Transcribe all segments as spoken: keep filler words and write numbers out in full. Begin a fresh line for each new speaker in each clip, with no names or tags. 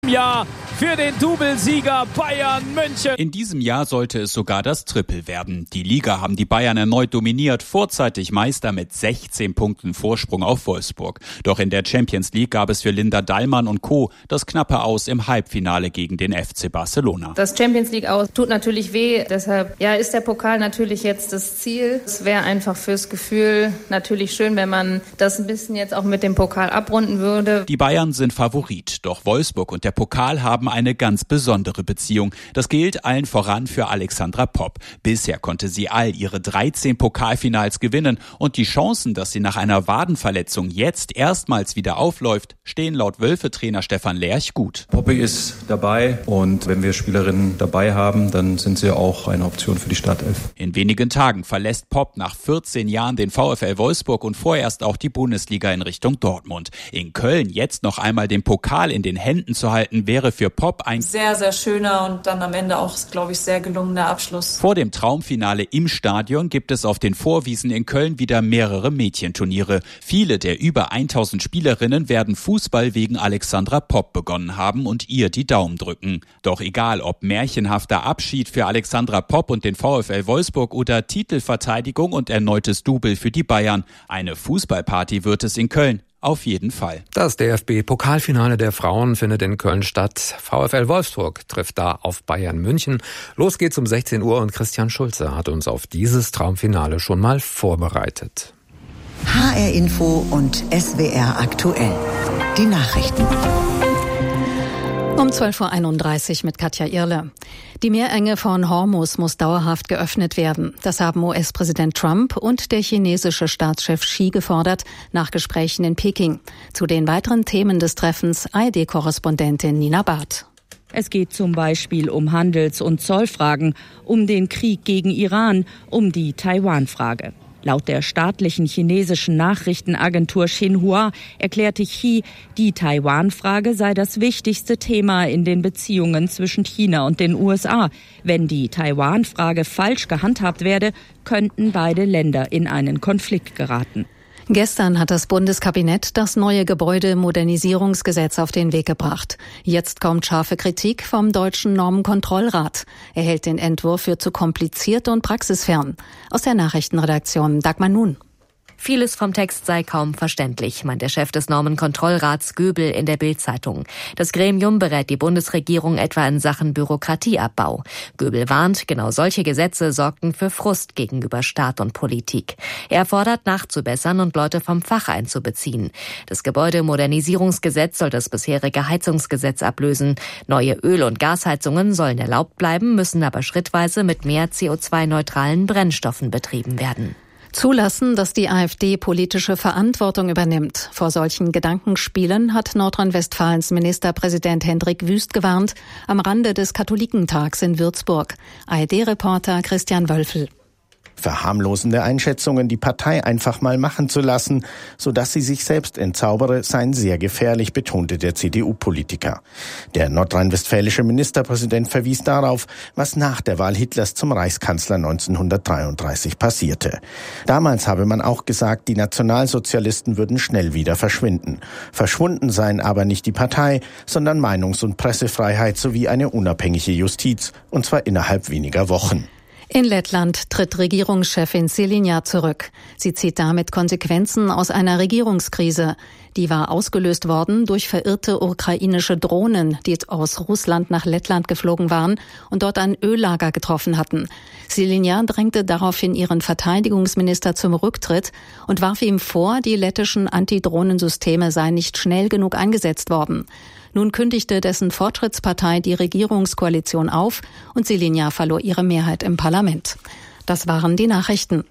Ja, für den Doublesieger Bayern München.
In diesem Jahr sollte es sogar das Triple werden. Die Liga haben die Bayern erneut dominiert, vorzeitig Meister mit sechzehn Punkten Vorsprung auf Wolfsburg. Doch in der Champions League gab es für Linda Dallmann und Co. das knappe Aus im Halbfinale gegen den F C Barcelona.
Das Champions League Aus tut natürlich weh, deshalb ja, ist der Pokal natürlich jetzt das Ziel. Es wäre einfach fürs Gefühl natürlich schön, wenn man das ein bisschen jetzt auch mit dem Pokal abrunden würde.
Die Bayern sind Favorit, doch Wolfsburg und der Pokal haben eine ganz besondere Beziehung. Das gilt allen voran für Alexandra Popp. Bisher konnte sie all ihre dreizehn Pokalfinals gewinnen und die Chancen, dass sie nach einer Wadenverletzung jetzt erstmals wieder aufläuft, stehen laut Wölfe-Trainer Stefan Lerch gut.
Poppy ist dabei und wenn wir Spielerinnen dabei haben, dann sind sie auch eine Option für die Startelf.
In wenigen Tagen verlässt Popp nach vierzehn Jahren den VfL Wolfsburg und vorerst auch die Bundesliga in Richtung Dortmund. In Köln jetzt noch einmal den Pokal in den Händen zu halten, wäre für Popp ein
sehr, sehr schöner und dann am Ende auch, glaube ich, sehr gelungener Abschluss.
Vor dem Traumfinale im Stadion gibt es auf den Vorwiesen in Köln wieder mehrere Mädchenturniere. Viele der über tausend Spielerinnen werden Fußball wegen Alexandra Popp begonnen haben und ihr die Daumen drücken. Doch egal, ob märchenhafter Abschied für Alexandra Popp und den VfL Wolfsburg oder Titelverteidigung und erneutes Double für die Bayern, eine Fußballparty wird es in Köln. Auf jeden Fall.
Das D F B-Pokalfinale der Frauen findet in Köln statt. VfL Wolfsburg trifft da auf Bayern München. Los geht's um sechzehn Uhr und Christian Schulze hat uns auf dieses Traumfinale schon mal vorbereitet.
H R Info und S W R aktuell. Die Nachrichten.
Um zwölf Uhr einunddreißig mit Katja Irle. Die Meerenge von Hormuz muss dauerhaft geöffnet werden. Das haben U S-Präsident Trump und der chinesische Staatschef Xi gefordert, nach Gesprächen in Peking. Zu den weiteren Themen des Treffens A R D-Korrespondentin Nina Barth.
Es geht zum Beispiel um Handels- und Zollfragen, um den Krieg gegen Iran, um die Taiwan-Frage. Laut der staatlichen chinesischen Nachrichtenagentur Xinhua erklärte Xi, die Taiwan-Frage sei das wichtigste Thema in den Beziehungen zwischen China und den U S A. Wenn die Taiwan-Frage falsch gehandhabt werde, könnten beide Länder in einen Konflikt geraten.
Gestern hat das Bundeskabinett das neue Gebäudemodernisierungsgesetz auf den Weg gebracht. Jetzt kommt scharfe Kritik vom Deutschen Normenkontrollrat. Er hält den Entwurf für zu kompliziert und praxisfern. Aus der Nachrichtenredaktion Dagmar Nun.
Vieles vom Text sei kaum verständlich, meint der Chef des Normenkontrollrats Göbel in der Bild-Zeitung. Das Gremium berät die Bundesregierung etwa in Sachen Bürokratieabbau. Göbel warnt, genau solche Gesetze sorgten für Frust gegenüber Staat und Politik. Er fordert, nachzubessern und Leute vom Fach einzubeziehen. Das Gebäudemodernisierungsgesetz soll das bisherige Heizungsgesetz ablösen. Neue Öl- und Gasheizungen sollen erlaubt bleiben, müssen aber schrittweise mit mehr C O zwei neutralen Brennstoffen betrieben werden.
Zulassen, dass die AfD politische Verantwortung übernimmt. Vor solchen Gedankenspielen hat Nordrhein-Westfalens Ministerpräsident Hendrik Wüst gewarnt, am Rande des Katholikentags in Würzburg. A R D-Reporter Christian Wölfel.
Verharmlosende Einschätzungen, die Partei einfach mal machen zu lassen, sodass sie sich selbst entzaubere, seien sehr gefährlich, betonte der C D U-Politiker. Der nordrhein-westfälische Ministerpräsident verwies darauf, was nach der Wahl Hitlers zum Reichskanzler neunzehnhundertdreiunddreißig passierte. Damals habe man auch gesagt, die Nationalsozialisten würden schnell wieder verschwinden. Verschwunden seien aber nicht die Partei, sondern Meinungs- und Pressefreiheit sowie eine unabhängige Justiz, und zwar innerhalb weniger Wochen.
In Lettland tritt Regierungschefin Šiliniā zurück. Sie zieht damit Konsequenzen aus einer Regierungskrise. Die war ausgelöst worden durch verirrte ukrainische Drohnen, die aus Russland nach Lettland geflogen waren und dort ein Öllager getroffen hatten. Šiliniā drängte daraufhin ihren Verteidigungsminister zum Rücktritt und warf ihm vor, die lettischen Antidrohnensysteme seien nicht schnell genug eingesetzt worden. Nun kündigte dessen Fortschrittspartei die Regierungskoalition auf und Šiliniā verlor ihre Mehrheit im Parlament. Das waren die Nachrichten.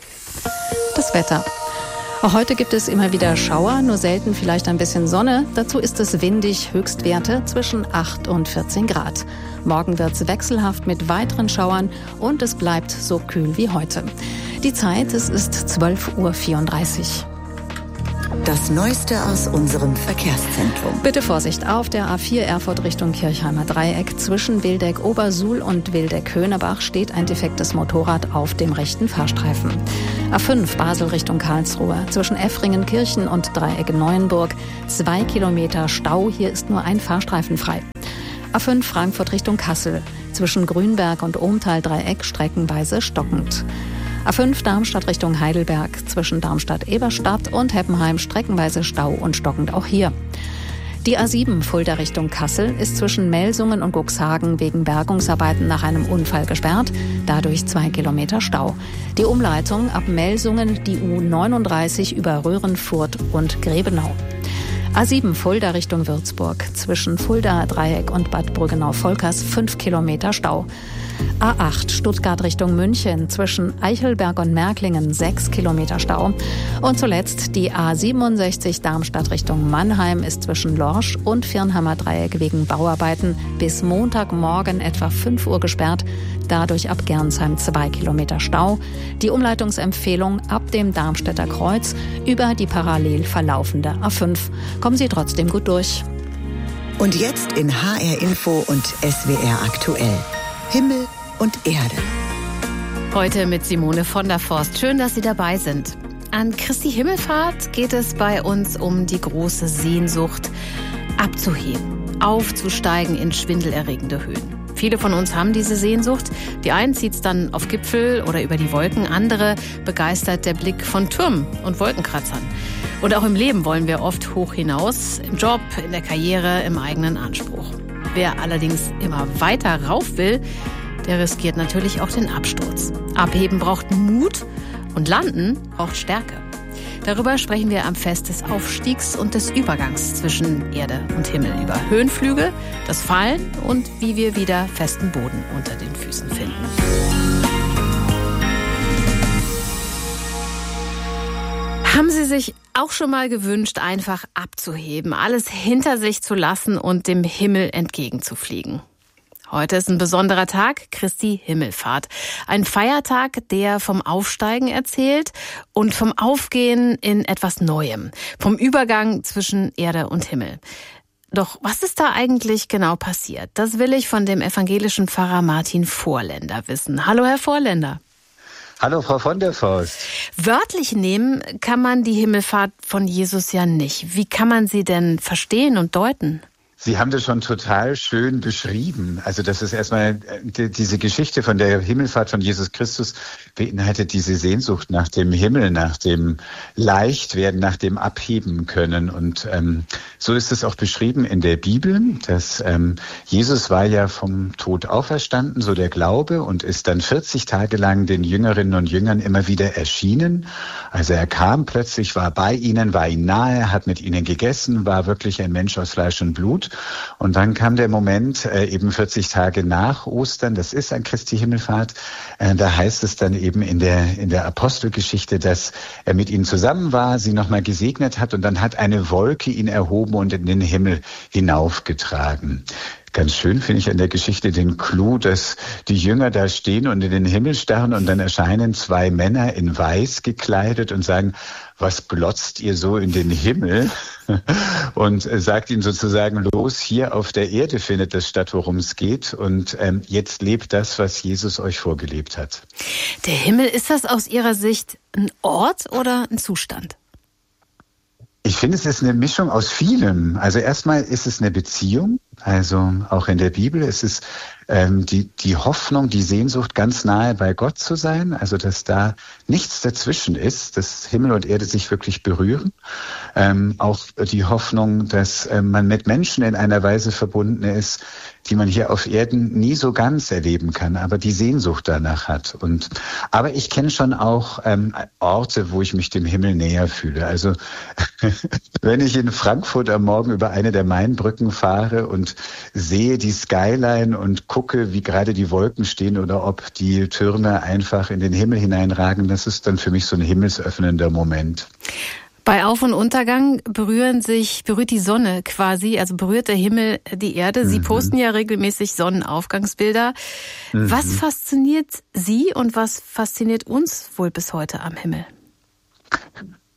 Das Wetter. Auch heute gibt es immer wieder Schauer, nur selten vielleicht ein bisschen Sonne. Dazu ist es windig, Höchstwerte zwischen acht und vierzehn Grad. Morgen wird es wechselhaft mit weiteren Schauern und es bleibt so kühl wie heute. Die Zeit, es ist zwölf Uhr vierunddreißig.
Das Neueste aus unserem Verkehrszentrum.
Bitte Vorsicht auf der A vier Erfurt Richtung Kirchheimer Dreieck. Zwischen Wildeck-Obersuhl und Wildeck-Höhnebach steht ein defektes Motorrad auf dem rechten Fahrstreifen. A fünf Basel Richtung Karlsruhe. Zwischen Effringen-Kirchen und Dreieck-Neuenburg. Zwei Kilometer Stau. Hier ist nur ein Fahrstreifen frei. A fünf Frankfurt Richtung Kassel. Zwischen Grünberg und Ohmtal-Dreieck streckenweise stockend. A fünf Darmstadt Richtung Heidelberg, zwischen Darmstadt-Eberstadt und Heppenheim streckenweise Stau und stockend auch hier. Die A sieben Fulda Richtung Kassel ist zwischen Melsungen und Cuxhagen wegen Bergungsarbeiten nach einem Unfall gesperrt, dadurch zwei Kilometer Stau. Die Umleitung ab Melsungen die U neununddreißig über Röhrenfurt und Grebenau. A sieben Fulda Richtung Würzburg, zwischen Fulda Dreieck und Bad Brüggenau-Volkers fünf Kilometer Stau. A acht Stuttgart Richtung München, zwischen Eichelberg und Märklingen sechs Kilometer Stau. Und zuletzt die A siebenundsechzig Darmstadt Richtung Mannheim ist zwischen Lorsch und Firnheimer Dreieck wegen Bauarbeiten bis Montagmorgen etwa fünf Uhr gesperrt. Dadurch ab Gernsheim zwei Kilometer Stau. Die Umleitungsempfehlung ab dem Darmstädter Kreuz über die parallel verlaufende A fünf. Kommen Sie trotzdem gut durch.
Und jetzt in H R Info und S W R aktuell. Himmel und Erde.
Heute mit Simone von der Forst. Schön, dass Sie dabei sind. An Christi Himmelfahrt geht es bei uns um die große Sehnsucht, abzuheben, aufzusteigen in schwindelerregende Höhen. Viele von uns haben diese Sehnsucht. Die einen zieht es dann auf Gipfel oder über die Wolken, andere begeistert der Blick von Türmen und Wolkenkratzern. Und auch im Leben wollen wir oft hoch hinaus, im Job, in der Karriere, im eigenen Anspruch. Wer allerdings immer weiter rauf will, der riskiert natürlich auch den Absturz. Abheben braucht Mut und Landen braucht Stärke. Darüber sprechen wir am Fest des Aufstiegs und des Übergangs zwischen Erde und Himmel. Über Höhenflüge, das Fallen und wie wir wieder festen Boden unter den Füßen finden. Haben Sie sich auch schon mal gewünscht, einfach abzuheben, alles hinter sich zu lassen und dem Himmel entgegenzufliegen? Heute ist ein besonderer Tag, Christi Himmelfahrt. Ein Feiertag, der vom Aufsteigen erzählt und vom Aufgehen in etwas Neuem, vom Übergang zwischen Erde und Himmel. Doch was ist da eigentlich genau passiert? Das will ich von dem evangelischen Pfarrer Martin Vorländer wissen. Hallo, Herr Vorländer.
Hallo, Frau von der Forst.
Wörtlich nehmen kann man die Himmelfahrt von Jesus ja nicht. Wie kann man sie denn verstehen und deuten?
Sie haben das schon total schön beschrieben. Also das ist erstmal diese Geschichte von der Himmelfahrt von Jesus Christus beinhaltet diese Sehnsucht nach dem Himmel, nach dem Leichtwerden, nach dem Abheben können. Und ähm, so ist es auch beschrieben in der Bibel, dass ähm, Jesus war ja vom Tod auferstanden, so der Glaube, und ist dann vierzig Tage lang den Jüngerinnen und Jüngern immer wieder erschienen. Also er kam plötzlich, war bei ihnen, war ihnen nahe, hat mit ihnen gegessen, war wirklich ein Mensch aus Fleisch und Blut. Und dann kam der Moment, äh, eben vierzig Tage nach Ostern, das ist an Christi Himmelfahrt, äh, da heißt es dann eben in der in der Apostelgeschichte, dass er mit ihnen zusammen war, sie nochmal gesegnet hat und dann hat eine Wolke ihn erhoben und in den Himmel hinaufgetragen. Ganz schön finde ich an der Geschichte den Clou, dass die Jünger da stehen und in den Himmel starren und dann erscheinen zwei Männer in Weiß gekleidet und sagen, was glotzt ihr so in den Himmel? Und sagt ihnen sozusagen, los, hier auf der Erde findet das statt, worum es geht. Und ähm, jetzt lebt das, was Jesus euch vorgelebt hat.
Der Himmel, ist das aus Ihrer Sicht ein Ort oder ein Zustand?
Ich finde, es ist eine Mischung aus vielem. Also erstmal ist es eine Beziehung. Also auch in der Bibel ist es ähm, die, die Hoffnung, die Sehnsucht, ganz nahe bei Gott zu sein. Also dass da nichts dazwischen ist, dass Himmel und Erde sich wirklich berühren. Ähm, auch die Hoffnung, dass äh, man mit Menschen in einer Weise verbunden ist, die man hier auf Erden nie so ganz erleben kann, aber die Sehnsucht danach hat. Und aber ich kenne schon auch ähm, Orte, wo ich mich dem Himmel näher fühle. Also wenn ich in Frankfurt am Morgen über eine der Mainbrücken fahre und sehe die Skyline und gucke, wie gerade die Wolken stehen oder ob die Türme einfach in den Himmel hineinragen, das ist dann für mich so ein himmelsöffnender Moment.
Bei Auf- und Untergang berühren sich, berührt die Sonne quasi, also berührt der Himmel die Erde. Sie mhm. posten ja regelmäßig Sonnenaufgangsbilder. Mhm. Was fasziniert Sie und was fasziniert uns wohl bis heute am Himmel?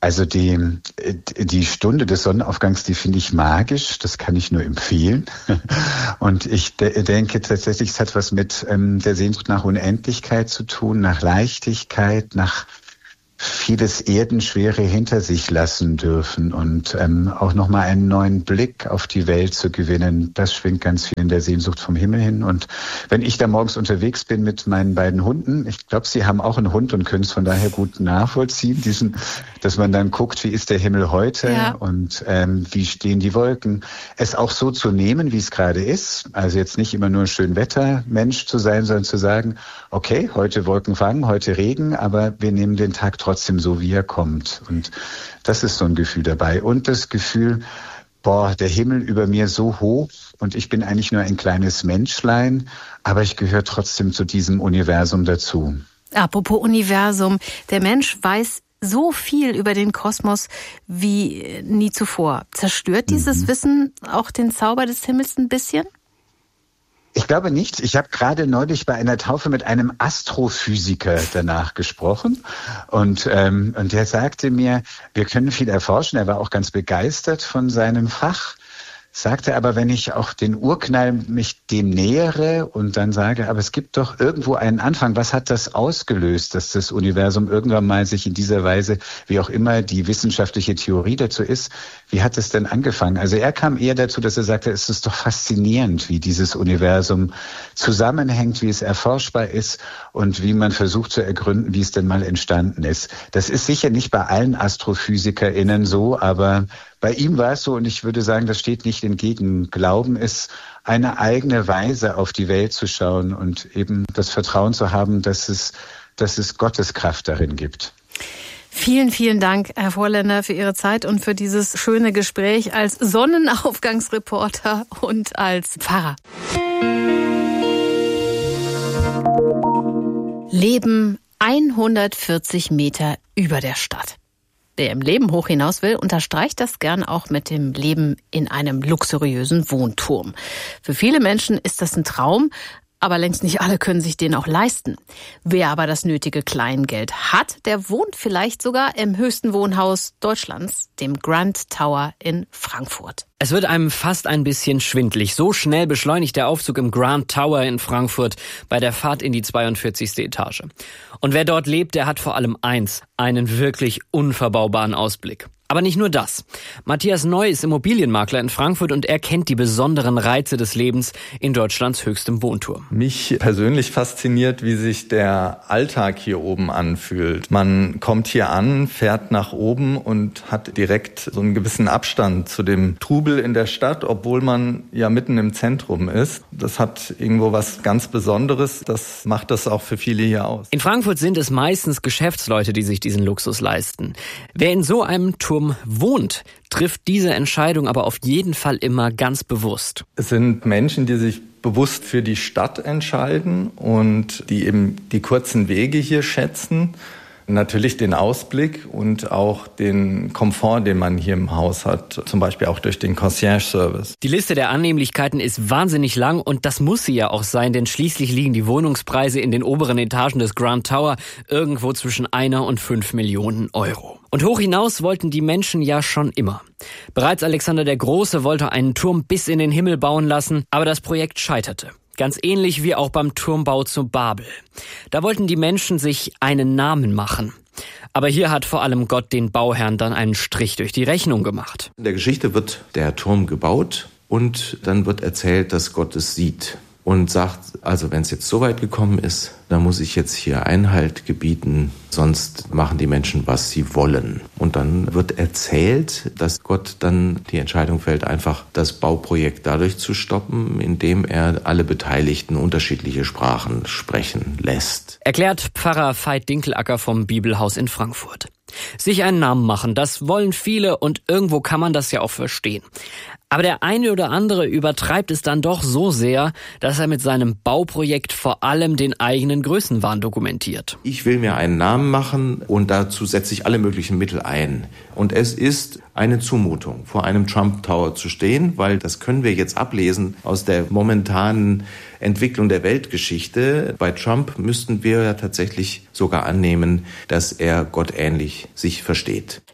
Also die, die Stunde des Sonnenaufgangs, die finde ich magisch. Das kann ich nur empfehlen. Und ich de- denke tatsächlich, es hat was mit ähm, der Sehnsucht nach Unendlichkeit zu tun, nach Leichtigkeit, nach vieles Erdenschwere hinter sich lassen dürfen und ähm, auch nochmal einen neuen Blick auf die Welt zu gewinnen. Das schwingt ganz viel in der Sehnsucht vom Himmel hin. Und wenn ich da morgens unterwegs bin mit meinen beiden Hunden, ich glaube, sie haben auch einen Hund und können es von daher gut nachvollziehen, diesen, dass man dann guckt, wie ist der Himmel heute ja. und ähm, wie stehen die Wolken. Es auch so zu nehmen, wie es gerade ist. Also jetzt nicht immer nur schön Wettermensch zu sein, sondern zu sagen, okay, heute Wolken fangen, heute Regen, aber wir nehmen den Tag trotzdem so, wie er kommt. Und das ist so ein Gefühl dabei. Und das Gefühl, boah, der Himmel über mir so hoch und ich bin eigentlich nur ein kleines Menschlein, aber ich gehöre trotzdem zu diesem Universum dazu.
Apropos Universum, der Mensch weiß so viel über den Kosmos wie nie zuvor. Zerstört dieses mhm. Wissen auch den Zauber des Himmels ein bisschen?
Ich glaube nicht. Ich habe gerade neulich bei einer Taufe mit einem Astrophysiker danach gesprochen und, ähm, und der sagte mir, wir können viel erforschen. Er war auch ganz begeistert von seinem Fach. Sagte aber, wenn ich auch den Urknall mich dem nähere und dann sage, aber es gibt doch irgendwo einen Anfang. Was hat das ausgelöst, dass das Universum irgendwann mal sich in dieser Weise, wie auch immer die wissenschaftliche Theorie dazu ist, wie hat es denn angefangen? Also er kam eher dazu, dass er sagte, es ist doch faszinierend, wie dieses Universum zusammenhängt, wie es erforschbar ist und wie man versucht zu ergründen, wie es denn mal entstanden ist. Das ist sicher nicht bei allen AstrophysikerInnen so, aber bei ihm war es so, und ich würde sagen, das steht nicht entgegen. Glauben ist eine eigene Weise, auf die Welt zu schauen und eben das Vertrauen zu haben, dass es, dass es Gottes Kraft darin gibt.
Vielen, vielen Dank, Herr Vorländer, für Ihre Zeit und für dieses schöne Gespräch als Sonnenaufgangsreporter und als Pfarrer. Leben hundertvierzig Meter über der Stadt. Wer im Leben hoch hinaus will, unterstreicht das gern auch mit dem Leben in einem luxuriösen Wohnturm. Für viele Menschen ist das ein Traum, aber längst nicht alle können sich den auch leisten. Wer aber das nötige Kleingeld hat, der wohnt vielleicht sogar im höchsten Wohnhaus Deutschlands, dem Grand Tower in Frankfurt.
Es wird einem fast ein bisschen schwindlig. So schnell beschleunigt der Aufzug im Grand Tower in Frankfurt bei der Fahrt in die zweiundvierzigste Etage. Und wer dort lebt, der hat vor allem eins, einen wirklich unverbaubaren Ausblick. Aber nicht nur das. Matthias Neu ist Immobilienmakler in Frankfurt und er kennt die besonderen Reize des Lebens in Deutschlands höchstem Wohnturm.
Mich persönlich fasziniert, wie sich der Alltag hier oben anfühlt. Man kommt hier an, fährt nach oben und hat direkt so einen gewissen Abstand zu dem Trubel in der Stadt, obwohl man ja mitten im Zentrum ist. Das hat irgendwo was ganz Besonderes. Das macht das auch für viele hier aus.
In Frankfurt sind es meistens Geschäftsleute, die sich diesen Luxus leisten. Wer in so einem Turm wohnt, trifft diese Entscheidung aber auf jeden Fall immer ganz bewusst.
Es sind Menschen, die sich bewusst für die Stadt entscheiden und die eben die kurzen Wege hier schätzen. Natürlich den Ausblick und auch den Komfort, den man hier im Haus hat, zum Beispiel auch durch den Concierge-Service.
Die Liste der Annehmlichkeiten ist wahnsinnig lang und das muss sie ja auch sein, denn schließlich liegen die Wohnungspreise in den oberen Etagen des Grand Tower irgendwo zwischen einer und fünf Millionen Euro. Und hoch hinaus wollten die Menschen ja schon immer. Bereits Alexander der Große wollte einen Turm bis in den Himmel bauen lassen, aber das Projekt scheiterte. Ganz ähnlich wie auch beim Turmbau zu Babel. Da wollten die Menschen sich einen Namen machen. Aber hier hat vor allem Gott den Bauherrn dann einen Strich durch die Rechnung gemacht.
In der Geschichte wird der Turm gebaut und dann wird erzählt, dass Gott es sieht. Und sagt, also wenn es jetzt so weit gekommen ist, dann muss ich jetzt hier Einhalt gebieten, sonst machen die Menschen, was sie wollen. Und dann wird erzählt, dass Gott dann die Entscheidung fällt, einfach das Bauprojekt dadurch zu stoppen, indem er alle Beteiligten unterschiedliche Sprachen sprechen lässt.
Erklärt Pfarrer Veit Dinkelacker vom Bibelhaus in Frankfurt. Sich einen Namen machen, das wollen viele und irgendwo kann man das ja auch verstehen. Aber der eine oder andere übertreibt es dann doch so sehr, dass er mit seinem Bauprojekt vor allem den eigenen Größenwahn dokumentiert.
Ich will mir einen Namen machen und dazu setze ich alle möglichen Mittel ein. Und es ist eine Zumutung, vor einem Trump Tower zu stehen, weil das können wir jetzt ablesen aus der momentanen Entwicklung der Weltgeschichte. Bei Trump müssten wir ja tatsächlich sogar annehmen, dass er gottähnlich sich versteht.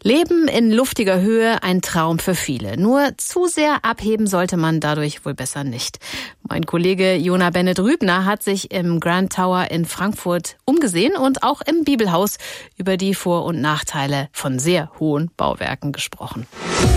Leben in luftiger Höhe, ein Traum für viele. Nur zu sehr abheben sollte man dadurch wohl besser nicht. Mein Kollege Jona Bennett-Rübner hat sich im Grand Tower in Frankfurt umgesehen und auch im Bibelhaus über die Vor- und Nachteile von sehr hohen Bauwerken gesprochen.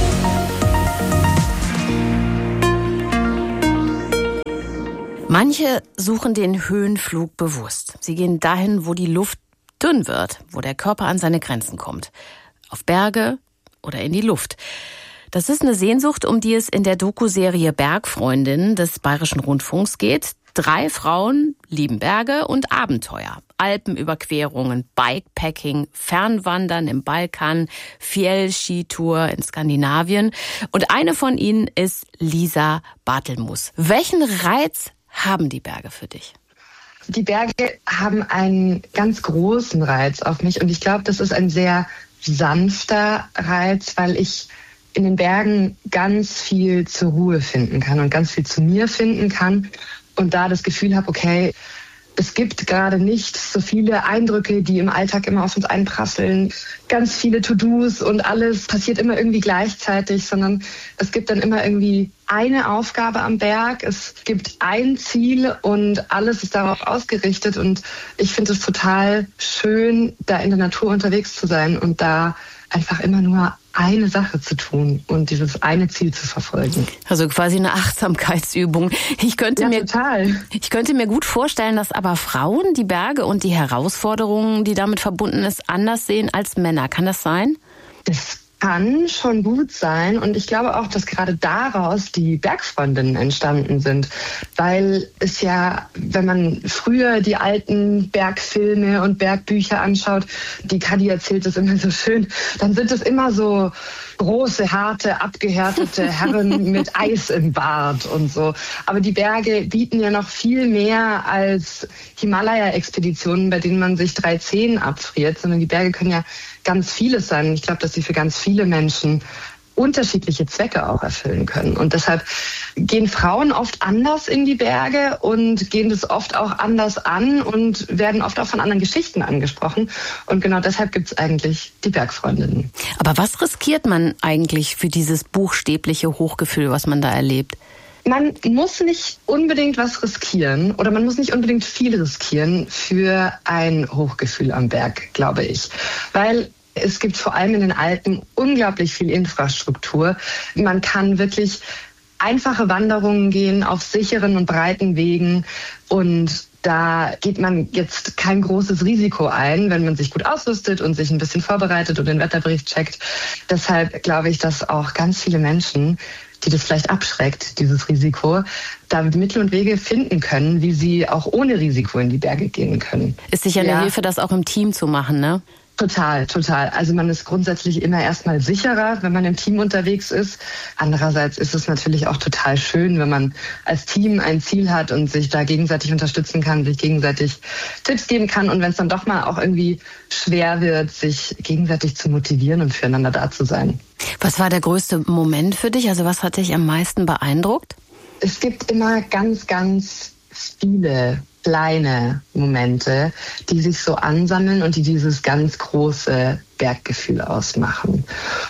Manche suchen den Höhenflug bewusst. Sie gehen dahin, wo die Luft dünn wird, wo der Körper an seine Grenzen kommt. Auf Berge oder in die Luft. Das ist eine Sehnsucht, um die es in der Doku-Serie Bergfreundinnen des Bayerischen Rundfunks geht. Drei Frauen lieben Berge und Abenteuer. Alpenüberquerungen, Bikepacking, Fernwandern im Balkan, Fjell-Skitour in Skandinavien. Und eine von ihnen ist Lisa Bartelmus. Welchen Reiz haben die Berge für dich?
Die Berge haben einen ganz großen Reiz auf mich und ich glaube, das ist ein sehr sanfter Reiz, weil ich in den Bergen ganz viel zur Ruhe finden kann und ganz viel zu mir finden kann und da das Gefühl habe, okay, es gibt gerade nicht so viele Eindrücke, die im Alltag immer auf uns einprasseln, ganz viele To-Dos und alles passiert immer irgendwie gleichzeitig, sondern es gibt dann immer irgendwie eine Aufgabe am Berg, es gibt ein Ziel und alles ist darauf ausgerichtet und ich finde es total schön, da in der Natur unterwegs zu sein und da einfach immer nur eine Sache zu tun und dieses eine Ziel zu verfolgen.
Also quasi eine Achtsamkeitsübung. Ich könnte
ja,
mir
total.
Ich könnte mir gut vorstellen, dass aber Frauen die Berge und die Herausforderungen, die damit verbunden ist, anders sehen als Männer. Kann das sein?
Das kann schon gut sein und ich glaube auch, dass gerade daraus die Bergfreundinnen entstanden sind, weil es ja, wenn man früher die alten Bergfilme und Bergbücher anschaut, die Kadi erzählt es immer so schön, dann sind es immer so große, harte, abgehärtete Herren mit Eis im Bart und so. Aber die Berge bieten ja noch viel mehr als Himalaya-Expeditionen, bei denen man sich drei Zehen abfriert, sondern die Berge können ja ganz vieles sein. Ich glaube, dass sie für ganz viele Menschen unterschiedliche Zwecke auch erfüllen können. Und deshalb gehen Frauen oft anders in die Berge und gehen das oft auch anders an und werden oft auch von anderen Geschichten angesprochen. Und genau deshalb gibt es eigentlich die Bergfreundinnen.
Aber was riskiert man eigentlich für dieses buchstäbliche Hochgefühl, was man da erlebt?
Man muss nicht unbedingt was riskieren oder man muss nicht unbedingt viel riskieren für ein Hochgefühl am Berg, glaube ich. Weil es gibt vor allem in den Alpen unglaublich viel Infrastruktur. Man kann wirklich einfache Wanderungen gehen auf sicheren und breiten Wegen und da geht man jetzt kein großes Risiko ein, wenn man sich gut ausrüstet und sich ein bisschen vorbereitet und den Wetterbericht checkt. Deshalb glaube ich, dass auch ganz viele Menschen, die das vielleicht abschreckt, dieses Risiko, da Mittel und Wege finden können, wie sie auch ohne Risiko in die Berge gehen können.
Ist sicher eine ja. Hilfe, das auch im Team zu machen, ne?
Total, total. Also man ist grundsätzlich immer erstmal sicherer, wenn man im Team unterwegs ist. Andererseits ist es natürlich auch total schön, wenn man als Team ein Ziel hat und sich da gegenseitig unterstützen kann, sich gegenseitig Tipps geben kann und wenn es dann doch mal auch irgendwie schwer wird, sich gegenseitig zu motivieren und füreinander da zu sein.
Was war der größte Moment für dich? Also was hat dich am meisten beeindruckt?
Es gibt immer ganz, ganz viele kleine Momente, die sich so ansammeln und die dieses ganz große Berggefühl ausmachen.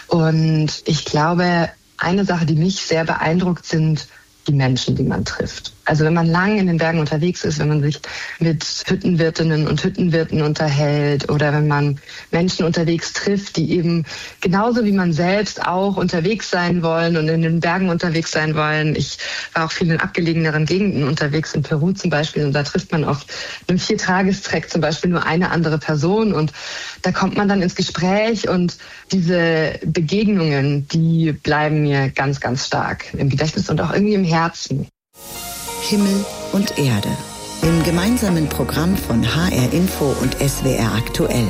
Und ich glaube, eine Sache, die mich sehr beeindruckt, sind die Menschen, die man trifft. Also wenn man lang in den Bergen unterwegs ist, wenn man sich mit Hüttenwirtinnen und Hüttenwirten unterhält oder wenn man Menschen unterwegs trifft, die eben genauso wie man selbst auch unterwegs sein wollen und in den Bergen unterwegs sein wollen. Ich war auch viel in abgelegeneren Gegenden unterwegs, in Peru zum Beispiel, und da trifft man auf einem Viertagestrek zum Beispiel nur eine andere Person und da kommt man dann ins Gespräch und diese Begegnungen, die bleiben mir ganz, ganz stark im Gedächtnis und auch irgendwie im Herzen.
Himmel und Erde. Im gemeinsamen Programm von H R Info und S W R aktuell.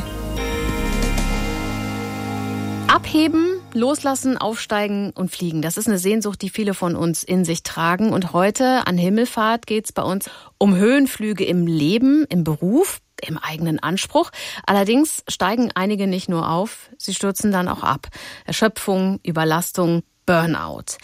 Abheben, loslassen, aufsteigen und fliegen. Das ist eine Sehnsucht, die viele von uns in sich tragen. Und heute an Himmelfahrt geht es bei uns um Höhenflüge im Leben, im Beruf, im eigenen Anspruch. Allerdings steigen einige nicht nur auf, sie stürzen dann auch ab. Erschöpfung, Überlastung, Burnout.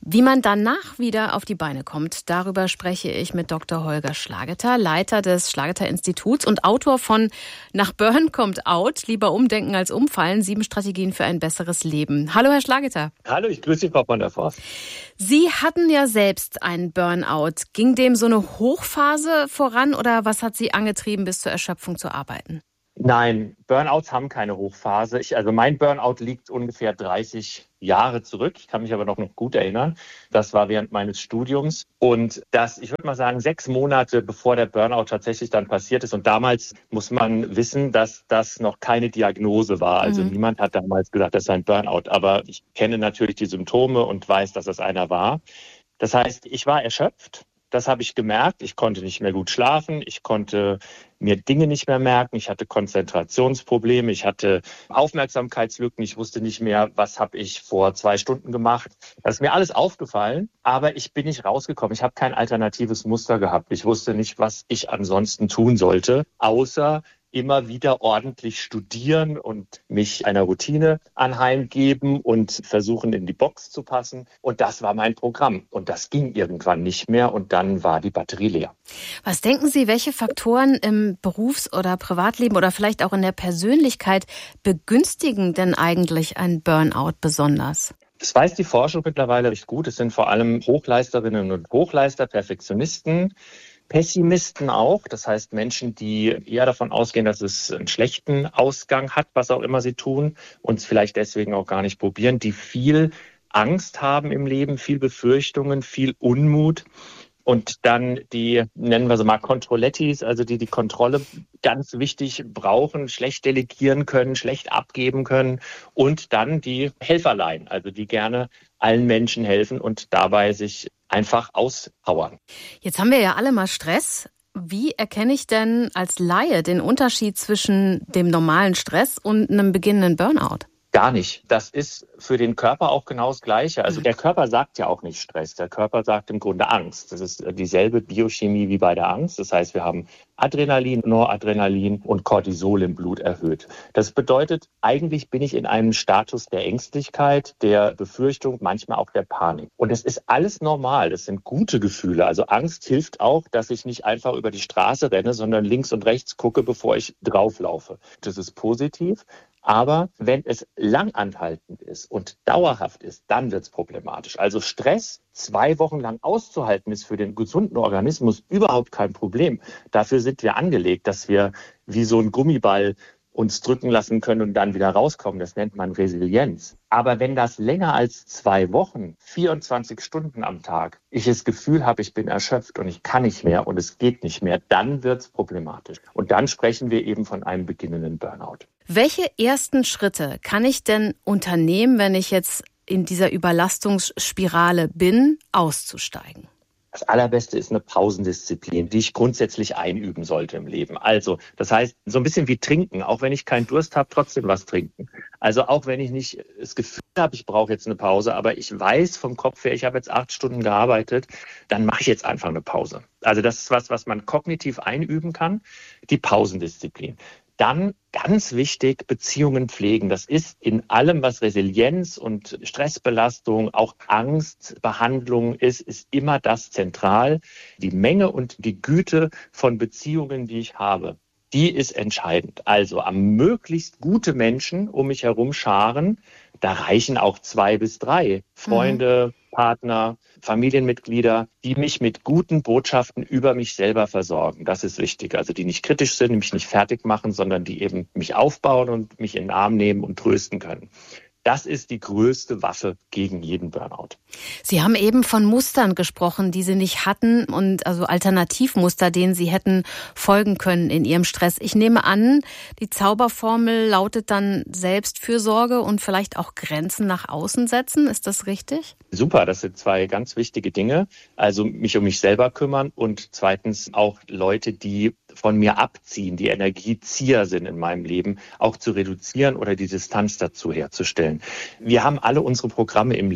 Wie man danach wieder auf die Beine kommt, darüber spreche ich mit Doktor Holger Schlageter, Leiter des Schlageter-Instituts und Autor von Nach Burn kommt Out, lieber umdenken als umfallen, sieben Strategien für ein besseres Leben. Hallo, Herr Schlageter.
Hallo, ich grüße Sie, Frau von der Forst.
Sie hatten ja selbst einen Burnout. Ging dem so eine Hochphase voran oder was hat Sie angetrieben, bis zur Erschöpfung zu arbeiten?
Nein, Burnouts haben keine Hochphase. Ich, also mein Burnout liegt ungefähr dreißig Jahre zurück. Ich kann mich aber noch, noch gut erinnern. Das war während meines Studiums. Und das, ich würde mal sagen, sechs Monate bevor der Burnout tatsächlich dann passiert ist. Und damals muss man wissen, dass das noch keine Diagnose war. Also mhm. niemand hat damals gesagt, das ist ein Burnout. Aber ich kenne natürlich die Symptome und weiß, dass das einer war. Das heißt, ich war erschöpft. Das habe ich gemerkt. Ich konnte nicht mehr gut schlafen. Ich konnte mir Dinge nicht mehr merken. Ich hatte Konzentrationsprobleme. Ich hatte Aufmerksamkeitslücken. Ich wusste nicht mehr, was habe ich vor zwei Stunden gemacht. Das ist mir alles aufgefallen, aber ich bin nicht rausgekommen. Ich habe kein alternatives Muster gehabt. Ich wusste nicht, was ich ansonsten tun sollte, außer immer wieder ordentlich studieren und mich einer Routine anheimgeben und versuchen, in die Box zu passen. Und das war mein Programm. Und das ging irgendwann nicht mehr und dann war die Batterie leer.
Was denken Sie, welche Faktoren im Berufs- oder Privatleben oder vielleicht auch in der Persönlichkeit begünstigen denn eigentlich einen Burnout besonders?
Das weiß die Forschung mittlerweile recht gut. Es sind vor allem Hochleisterinnen und Hochleister, Perfektionisten, Pessimisten auch, das heißt Menschen, die eher davon ausgehen, dass es einen schlechten Ausgang hat, was auch immer sie tun und es vielleicht deswegen auch gar nicht probieren, die viel Angst haben im Leben, viel Befürchtungen, viel Unmut und dann die, nennen wir sie mal Controlettis, also die die Kontrolle ganz wichtig brauchen, schlecht delegieren können, schlecht abgeben können und dann die Helferlein, also die gerne allen Menschen helfen und dabei sich einfach auspowern.
Jetzt haben wir ja alle mal Stress. Wie erkenne ich denn als Laie den Unterschied zwischen dem normalen Stress und einem beginnenden Burnout?
Gar nicht. Das ist für den Körper auch genau das Gleiche. Also der Körper sagt ja auch nicht Stress. Der Körper sagt im Grunde Angst. Das ist dieselbe Biochemie wie bei der Angst. Das heißt, wir haben Adrenalin, Noradrenalin und Cortisol im Blut erhöht. Das bedeutet, eigentlich bin ich in einem Status der Ängstlichkeit, der Befürchtung, manchmal auch der Panik. Und es ist alles normal. Das sind gute Gefühle. Also Angst hilft auch, dass ich nicht einfach über die Straße renne, sondern links und rechts gucke, bevor ich drauflaufe. Das ist positiv. Aber wenn es langanhaltend ist und dauerhaft ist, dann wird es problematisch. Also Stress zwei Wochen lang auszuhalten, ist für den gesunden Organismus überhaupt kein Problem. Dafür sind wir angelegt, dass wir wie so ein Gummiball uns drücken lassen können und dann wieder rauskommen. Das nennt man Resilienz. Aber wenn das länger als zwei Wochen, vierundzwanzig Stunden am Tag, ich das Gefühl habe, ich bin erschöpft und ich kann nicht mehr und es geht nicht mehr, dann wird es problematisch. Und dann sprechen wir eben von einem beginnenden Burnout.
Welche ersten Schritte kann ich denn unternehmen, wenn ich jetzt in dieser Überlastungsspirale bin, auszusteigen?
Das Allerbeste ist eine Pausendisziplin, die ich grundsätzlich einüben sollte im Leben. Also, das heißt, so ein bisschen wie trinken. Auch wenn ich keinen Durst habe, trotzdem was trinken. Also auch wenn ich nicht das Gefühl habe, ich brauche jetzt eine Pause, aber ich weiß vom Kopf her, ich habe jetzt acht Stunden gearbeitet, dann mache ich jetzt einfach eine Pause. Also das ist was, was man kognitiv einüben kann, die Pausendisziplin. Dann ganz wichtig, Beziehungen pflegen. Das ist in allem, was Resilienz und Stressbelastung, auch Angstbehandlung ist, ist immer das zentral. Die Menge und die Güte von Beziehungen, die ich habe, die ist entscheidend. Also am möglichst gute Menschen um mich herum scharen. Da reichen auch zwei bis drei Freunde, mhm. Partner, Familienmitglieder, die mich mit guten Botschaften über mich selber versorgen. Das ist wichtig. Also die nicht kritisch sind, die mich nicht fertig machen, sondern die eben mich aufbauen und mich in den Arm nehmen und trösten können. Das ist die größte Waffe gegen jeden Burnout.
Sie haben eben von Mustern gesprochen, die Sie nicht hatten und also Alternativmuster, denen Sie hätten folgen können in Ihrem Stress. Ich nehme an, die Zauberformel lautet dann Selbstfürsorge und vielleicht auch Grenzen nach außen setzen. Ist das richtig?
Super, das sind zwei ganz wichtige Dinge. Also mich um mich selber kümmern und zweitens auch Leute, die von mir abziehen, die Energiezieher sind in meinem Leben, auch zu reduzieren oder die Distanz dazu herzustellen. Wir haben alle unsere Programme im Leben.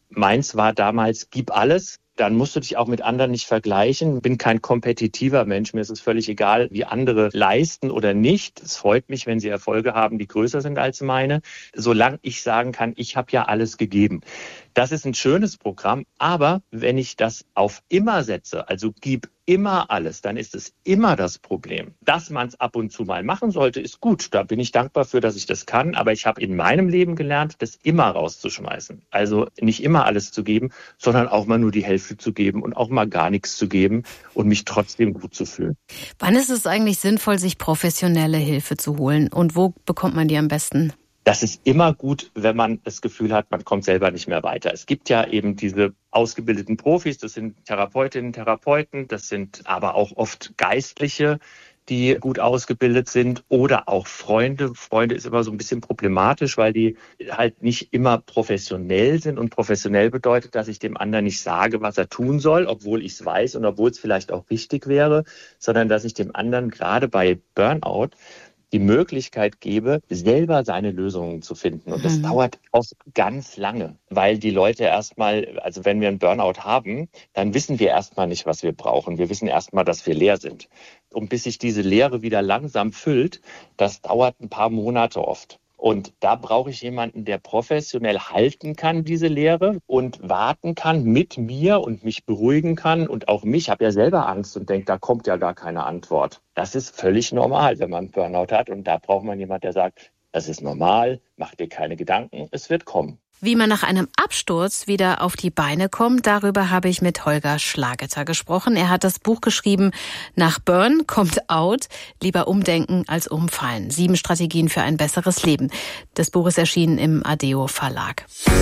meins war damals, gib alles. Dann musst du dich auch mit anderen nicht vergleichen. Bin kein kompetitiver Mensch. Mir ist es völlig egal, wie andere leisten oder nicht. Es freut mich, wenn sie Erfolge haben, die größer sind als meine. Solange ich sagen kann, ich habe ja alles gegeben. Das ist ein schönes Programm, aber wenn ich das auf immer setze, also gib immer alles, dann ist es immer das Problem. Dass man es ab und zu mal machen sollte, ist gut. Da bin ich dankbar für, dass ich das kann. Aber ich habe in meinem Leben gelernt, das immer rauszuschmeißen. Also nicht immer alles zu geben, sondern auch mal nur die Hälfte zu geben und auch mal gar nichts zu geben und mich trotzdem gut zu fühlen.
Wann ist es eigentlich sinnvoll, sich professionelle Hilfe zu holen? Und wo bekommt man die am besten?
Das ist immer gut, wenn man das Gefühl hat, man kommt selber nicht mehr weiter. Es gibt ja eben diese ausgebildeten Profis, das sind Therapeutinnen, Therapeuten, das sind aber auch oft Geistliche, die gut ausgebildet sind oder auch Freunde. Freunde ist immer so ein bisschen problematisch, weil die halt nicht immer professionell sind und professionell bedeutet, dass ich dem anderen nicht sage, was er tun soll, obwohl ich es weiß und obwohl es vielleicht auch wichtig wäre, sondern dass ich dem anderen gerade bei Burnout die Möglichkeit gebe, selber seine Lösungen zu finden. Und das mhm. dauert oft ganz lange, weil die Leute erstmal, also wenn wir einen Burnout haben, dann wissen wir erstmal nicht, was wir brauchen. Wir wissen erstmal, dass wir leer sind. Und bis sich diese Leere wieder langsam füllt, das dauert ein paar Monate oft. Und da brauche ich jemanden, der professionell halten kann, diese Lehre, und warten kann mit mir und mich beruhigen kann. Und auch mich, ich habe ja selber Angst und denke, da kommt ja gar keine Antwort. Das ist völlig normal, wenn man Burnout hat. Und da braucht man jemanden, der sagt, das ist normal, mach dir keine Gedanken, es wird kommen.
Wie man nach einem Absturz wieder auf die Beine kommt, darüber habe ich mit Holger Schlageter gesprochen. Er hat das Buch geschrieben, Nach Burn kommt Out, lieber umdenken als umfallen. Sieben Strategien für ein besseres Leben. Das Buch ist erschienen im Adeo Verlag.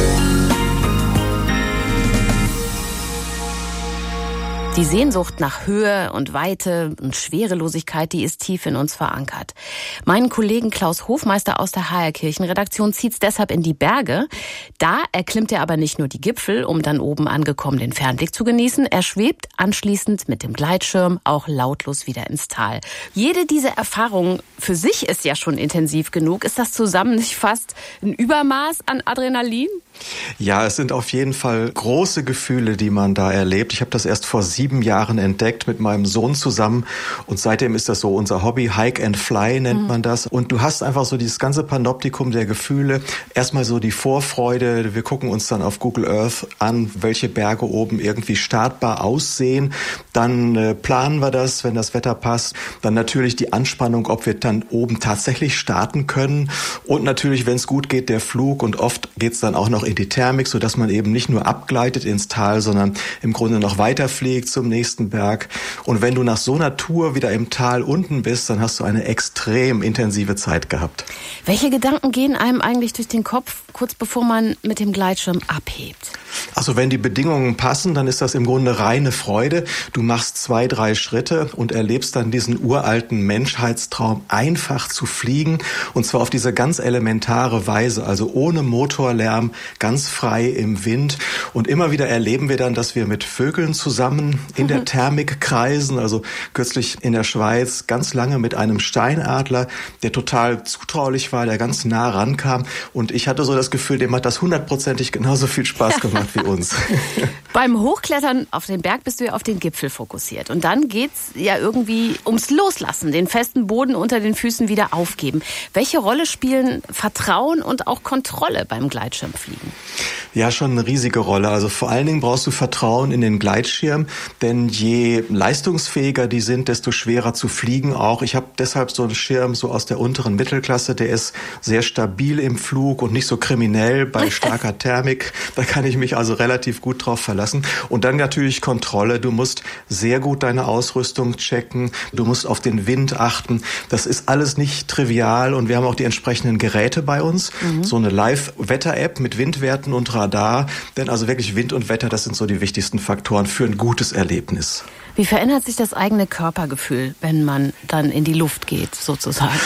Die Sehnsucht nach Höhe und Weite und Schwerelosigkeit, die ist tief in uns verankert. Meinen Kollegen Klaus Hofmeister aus der H R Kirchenredaktion zieht's deshalb in die Berge. Da erklimmt er aber nicht nur die Gipfel, um dann oben angekommen den Fernblick zu genießen. Er schwebt anschließend mit dem Gleitschirm auch lautlos wieder ins Tal. Jede dieser Erfahrungen für sich ist ja schon intensiv genug. Ist das zusammen nicht fast ein Übermaß an Adrenalin?
Ja, es sind auf jeden Fall große Gefühle, die man da erlebt. Ich habe das erst vor sieben Jahren entdeckt mit meinem Sohn zusammen und seitdem ist das so unser Hobby. Hike and Fly nennt mhm. man das. Und du hast einfach so dieses ganze Panoptikum der Gefühle. Erstmal so die Vorfreude. Wir gucken uns dann auf Google Earth an, welche Berge oben irgendwie startbar aussehen. Dann äh, planen wir das, wenn das Wetter passt. Dann natürlich die Anspannung, ob wir dann oben tatsächlich starten können. Und natürlich, wenn es gut geht, der Flug. Und oft geht es dann auch noch in die Thermik, sodass man eben nicht nur abgleitet ins Tal, sondern im Grunde noch weiterfliegt zum nächsten Berg. Und wenn du nach so einer Tour wieder im Tal unten bist, dann hast du eine extrem intensive Zeit gehabt.
Welche Gedanken gehen einem eigentlich durch den Kopf, kurz bevor man mit dem Gleitschirm abhebt?
Also wenn die Bedingungen passen, dann ist das im Grunde reine Freude. Du machst zwei, drei Schritte und erlebst dann diesen uralten Menschheitstraum, einfach zu fliegen. Und zwar auf diese ganz elementare Weise, also ohne Motorlärm, ganz frei im Wind. Und immer wieder erleben wir dann, dass wir mit Vögeln zusammen in der Thermik kreisen. Also kürzlich in der Schweiz ganz lange mit einem Steinadler, der total zutraulich war, der ganz nah rankam. Und ich hatte so das Gefühl, dem hat das hundertprozentig genauso viel Spaß gemacht wie uns.
Beim Hochklettern auf den Berg bist du ja auf den Gipfel fokussiert. Und dann geht's ja irgendwie ums Loslassen, den festen Boden unter den Füßen wieder aufgeben. Welche Rolle spielen Vertrauen und auch Kontrolle beim Gleitschirmfliegen?
Ja, schon eine riesige Rolle. Also vor allen Dingen brauchst du Vertrauen in den Gleitschirm, denn je leistungsfähiger die sind, desto schwerer zu fliegen auch. Ich habe deshalb so einen Schirm so aus der unteren Mittelklasse, der ist sehr stabil im Flug und nicht so kriminell bei starker Thermik. Da kann ich mich also relativ gut drauf verlassen. Und dann natürlich Kontrolle. Du musst sehr gut deine Ausrüstung checken. Du musst auf den Wind achten. Das ist alles nicht trivial und wir haben auch die entsprechenden Geräte bei uns. Mhm. So eine Live-Wetter-App mit Windwerten und Radar. Denn also wirklich Wind und Wetter, das sind so die wichtigsten Faktoren für ein gutes Erlebnis.
Wie verändert sich das eigene Körpergefühl, wenn man dann in die Luft geht, sozusagen?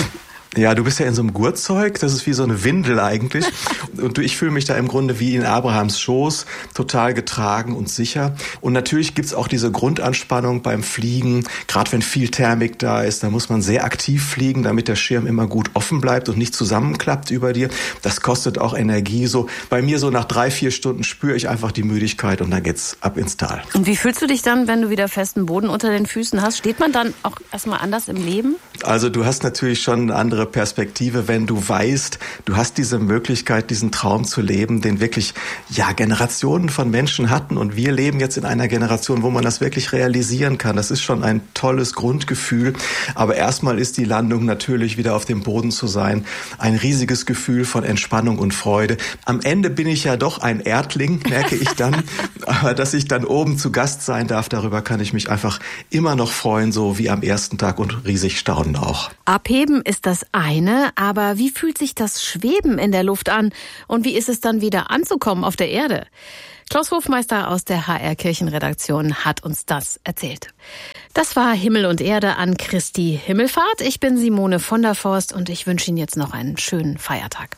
Ja, du bist ja in so einem Gurtzeug, das ist wie so eine Windel eigentlich. Und ich fühle mich da im Grunde wie in Abrahams Schoß, total getragen und sicher. Und natürlich gibt's auch diese Grundanspannung beim Fliegen. Gerade wenn viel Thermik da ist, da muss man sehr aktiv fliegen, damit der Schirm immer gut offen bleibt und nicht zusammenklappt über dir. Das kostet auch Energie. So bei mir so nach drei, vier Stunden spüre ich einfach die Müdigkeit und dann geht's ab ins Tal.
Und wie fühlst du dich dann, wenn du wieder festen Boden unter den Füßen hast? Steht man dann auch erstmal anders im Leben?
Also du hast natürlich schon eine andere Perspektive, wenn du weißt, du hast diese Möglichkeit, diesen Traum zu leben, den wirklich ja Generationen von Menschen hatten, und wir leben jetzt in einer Generation, wo man das wirklich realisieren kann. Das ist schon ein tolles Grundgefühl, aber erstmal ist die Landung natürlich wieder auf dem Boden zu sein ein riesiges Gefühl von Entspannung und Freude. Am Ende bin ich ja doch ein Erdling, merke ich dann, aber dass ich dann oben zu Gast sein darf, darüber kann ich mich einfach immer noch freuen, so wie am ersten Tag, und riesig staunen auch.
Abheben ist das eine, aber wie fühlt sich das Schweben in der Luft an und wie ist es dann wieder anzukommen auf der Erde? Klaus Hofmeister aus der H R Kirchenredaktion hat uns das erzählt. Das war Himmel und Erde an Christi Himmelfahrt. Ich bin Simone von der Forst und ich wünsche Ihnen jetzt noch einen schönen Feiertag.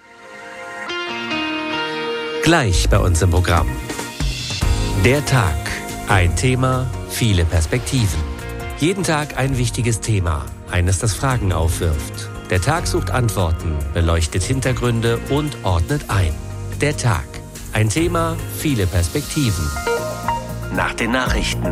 Gleich bei uns im Programm. Der Tag. Ein Thema, viele Perspektiven. Jeden Tag ein wichtiges Thema, eines, das Fragen aufwirft. Der Tag sucht Antworten, beleuchtet Hintergründe und ordnet ein. Der Tag. Ein Thema, viele Perspektiven. Nach den Nachrichten.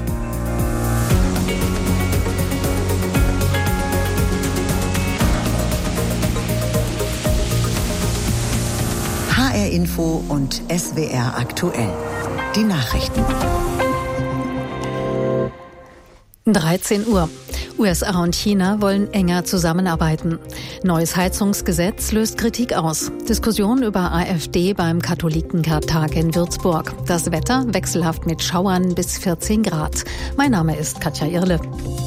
H R Info und S W R aktuell. Die Nachrichten.
dreizehn Uhr. U S A und China wollen enger zusammenarbeiten. Neues Heizungsgesetz löst Kritik aus. Diskussion über AfD beim Katholiken-Tag in Würzburg. Das Wetter wechselhaft mit Schauern bis vierzehn Grad. Mein Name ist Katja Irle.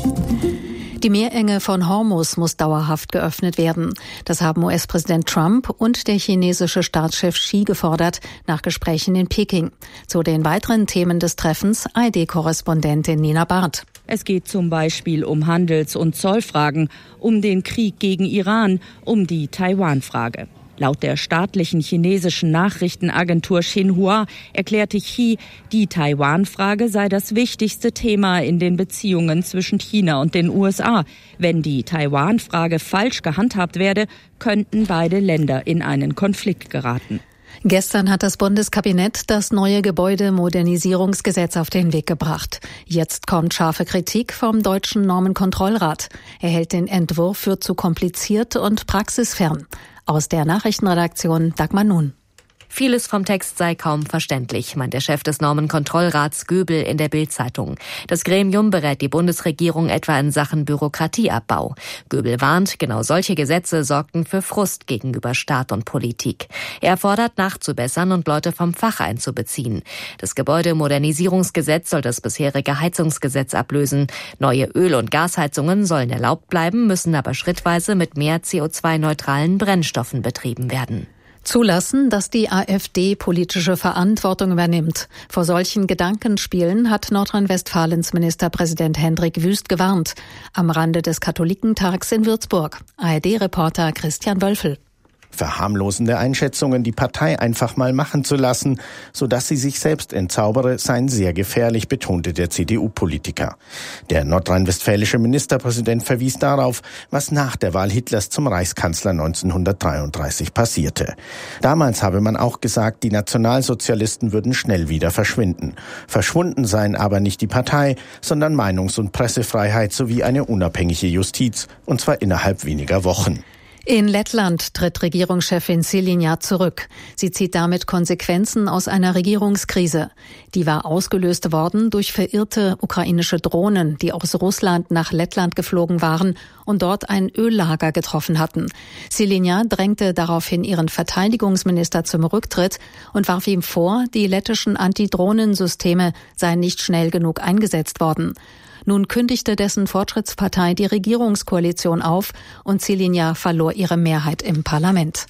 Die Meerenge von Hormuz muss dauerhaft geöffnet werden. Das haben U S-Präsident Trump und der chinesische Staatschef Xi gefordert, nach Gesprächen in Peking. Zu den weiteren Themen des Treffens A R D-Korrespondentin Nina Barth.
Es geht zum Beispiel um Handels- und Zollfragen, um den Krieg gegen Iran, um die Taiwan-Frage. Laut der staatlichen chinesischen Nachrichtenagentur Xinhua erklärte Xi, die Taiwan-Frage sei das wichtigste Thema in den Beziehungen zwischen China und den U S A. Wenn die Taiwan-Frage falsch gehandhabt werde, könnten beide Länder in einen Konflikt geraten.
Gestern hat das Bundeskabinett das neue Gebäudemodernisierungsgesetz auf den Weg gebracht. Jetzt kommt scharfe Kritik vom Deutschen Normenkontrollrat. Er hält den Entwurf für zu kompliziert und praxisfern. Aus der Nachrichtenredaktion Dagmar Nun.
Vieles vom Text sei kaum verständlich, meint der Chef des Normenkontrollrats Göbel in der Bild-Zeitung. Das Gremium berät die Bundesregierung etwa in Sachen Bürokratieabbau. Göbel warnt, genau solche Gesetze sorgten für Frust gegenüber Staat und Politik. Er fordert, nachzubessern und Leute vom Fach einzubeziehen. Das Gebäudemodernisierungsgesetz soll das bisherige Heizungsgesetz ablösen. Neue Öl- und Gasheizungen sollen erlaubt bleiben, müssen aber schrittweise mit mehr C O zwei neutralen Brennstoffen betrieben werden.
Zulassen, dass die AfD politische Verantwortung übernimmt. Vor solchen Gedankenspielen hat Nordrhein-Westfalens Ministerpräsident Hendrik Wüst gewarnt. Am Rande des Katholikentags in Würzburg. A R D-Reporter Christian Wölfel.
Verharmlosende Einschätzungen, die Partei einfach mal machen zu lassen, sodass sie sich selbst entzaubere, seien sehr gefährlich, betonte der C D U-Politiker. Der nordrhein-westfälische Ministerpräsident verwies darauf, was nach der Wahl Hitlers zum Reichskanzler neunzehnhundertdreiunddreißig passierte. Damals habe man auch gesagt, die Nationalsozialisten würden schnell wieder verschwinden. Verschwunden seien aber nicht die Partei, sondern Meinungs- und Pressefreiheit sowie eine unabhängige Justiz, und zwar innerhalb weniger Wochen.
In Lettland tritt Regierungschefin Šileņa zurück. Sie zieht damit Konsequenzen aus einer Regierungskrise. Die war ausgelöst worden durch verirrte ukrainische Drohnen, die aus Russland nach Lettland geflogen waren und dort ein Öllager getroffen hatten. Šileņa drängte daraufhin ihren Verteidigungsminister zum Rücktritt und warf ihm vor, die lettischen Antidrohnensysteme seien nicht schnell genug eingesetzt worden. Nun kündigte dessen Fortschrittspartei die Regierungskoalition auf und Šileņa verlor ihre Mehrheit im Parlament.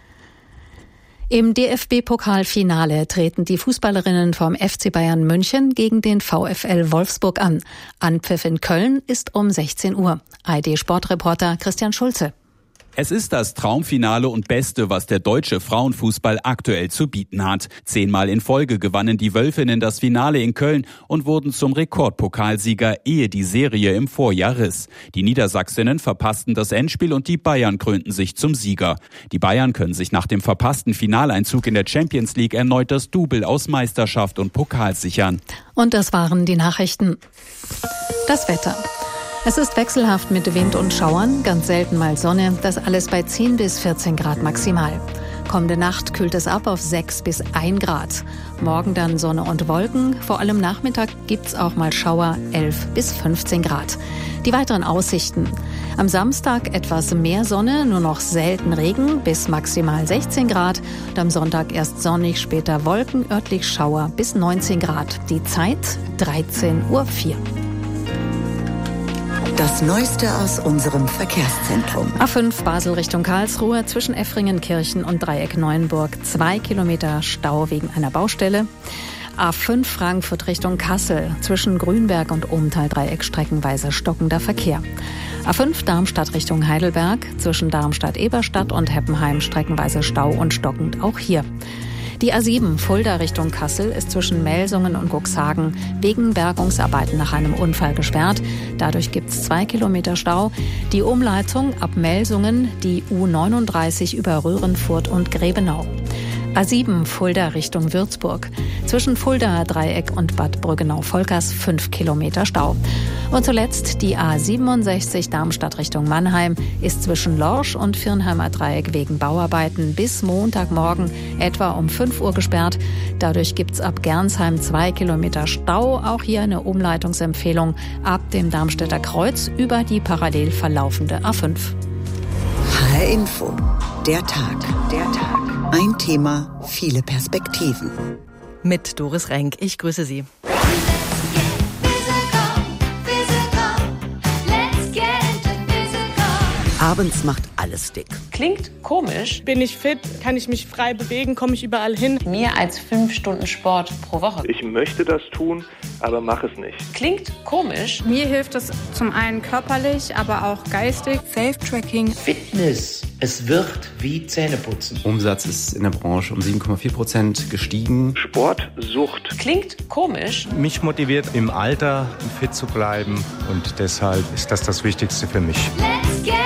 Im D F B-Pokalfinale treten die Fußballerinnen vom F C Bayern München gegen den VfL Wolfsburg an. Anpfiff in Köln ist um sechzehn Uhr. A R D-Sportreporter Christian Schulze.
Es ist das Traumfinale und Beste, was der deutsche Frauenfußball aktuell zu bieten hat. Zehnmal in Folge gewannen die Wölfinnen das Finale in Köln und wurden zum Rekordpokalsieger, ehe die Serie im Vorjahr riss. Die Niedersachsinnen verpassten das Endspiel und die Bayern krönten sich zum Sieger. Die Bayern können sich nach dem verpassten Finaleinzug in der Champions League erneut das Double aus Meisterschaft und Pokal sichern.
Und das waren die Nachrichten. Das Wetter. Es ist wechselhaft mit Wind und Schauern, ganz selten mal Sonne, das alles bei zehn bis vierzehn Grad maximal. Kommende Nacht kühlt es ab auf sechs bis ein Grad. Morgen dann Sonne und Wolken, vor allem Nachmittag gibt's auch mal Schauer, elf bis fünfzehn Grad. Die weiteren Aussichten. Am Samstag etwas mehr Sonne, nur noch selten Regen bis maximal sechzehn Grad. Und am Sonntag erst sonnig, später Wolken, örtlich Schauer bis neunzehn Grad. Die Zeit dreizehn Uhr vier.
Das Neueste aus unserem Verkehrszentrum.
A fünf Basel Richtung Karlsruhe zwischen Effringenkirchen und Dreieck Neuenburg. Zwei Kilometer Stau wegen einer Baustelle. A fünf Frankfurt Richtung Kassel zwischen Grünberg und Obenthal-Dreieck streckenweise stockender Verkehr. A fünf Darmstadt Richtung Heidelberg zwischen Darmstadt-Eberstadt und Heppenheim streckenweise Stau und stockend auch hier. Die A sieben Fulda Richtung Kassel ist zwischen Melsungen und Cuxhagen wegen Bergungsarbeiten nach einem Unfall gesperrt. Dadurch gibt es zwei Kilometer Stau. Die Umleitung ab Melsungen, die U neununddreißig über Röhrenfurt und Grebenau. A sieben Fulda Richtung Würzburg. Zwischen Fulda Dreieck und Bad Brüggenau-Volkers fünf Kilometer Stau. Und zuletzt die A siebenundsechzig Darmstadt Richtung Mannheim ist zwischen Lorsch und Virnheimer Dreieck wegen Bauarbeiten bis Montagmorgen etwa um fünf Uhr gesperrt. Dadurch gibt's ab Gernsheim zwei Kilometer Stau. Auch hier eine Umleitungsempfehlung ab dem Darmstädter Kreuz über die parallel verlaufende A fünf.
H R Info. Der Tag. Der Tag. Ein Thema, viele Perspektiven.
Mit Doris Renk. Ich grüße Sie.
Abends macht alles dick.
Klingt komisch. Bin ich fit? Kann ich mich frei bewegen? Komme ich überall hin?
Mehr als fünf Stunden Sport pro Woche.
Ich möchte das tun, aber mache es nicht.
Klingt komisch.
Mir hilft es zum einen körperlich, aber auch geistig.
Self-Tracking.
Fitness. Es wird wie Zähneputzen.
Umsatz ist in der Branche um sieben Komma vier Prozent gestiegen.
Sportsucht.
Klingt komisch.
Mich motiviert, im Alter fit zu bleiben. Und deshalb ist das das Wichtigste für mich.
Let's get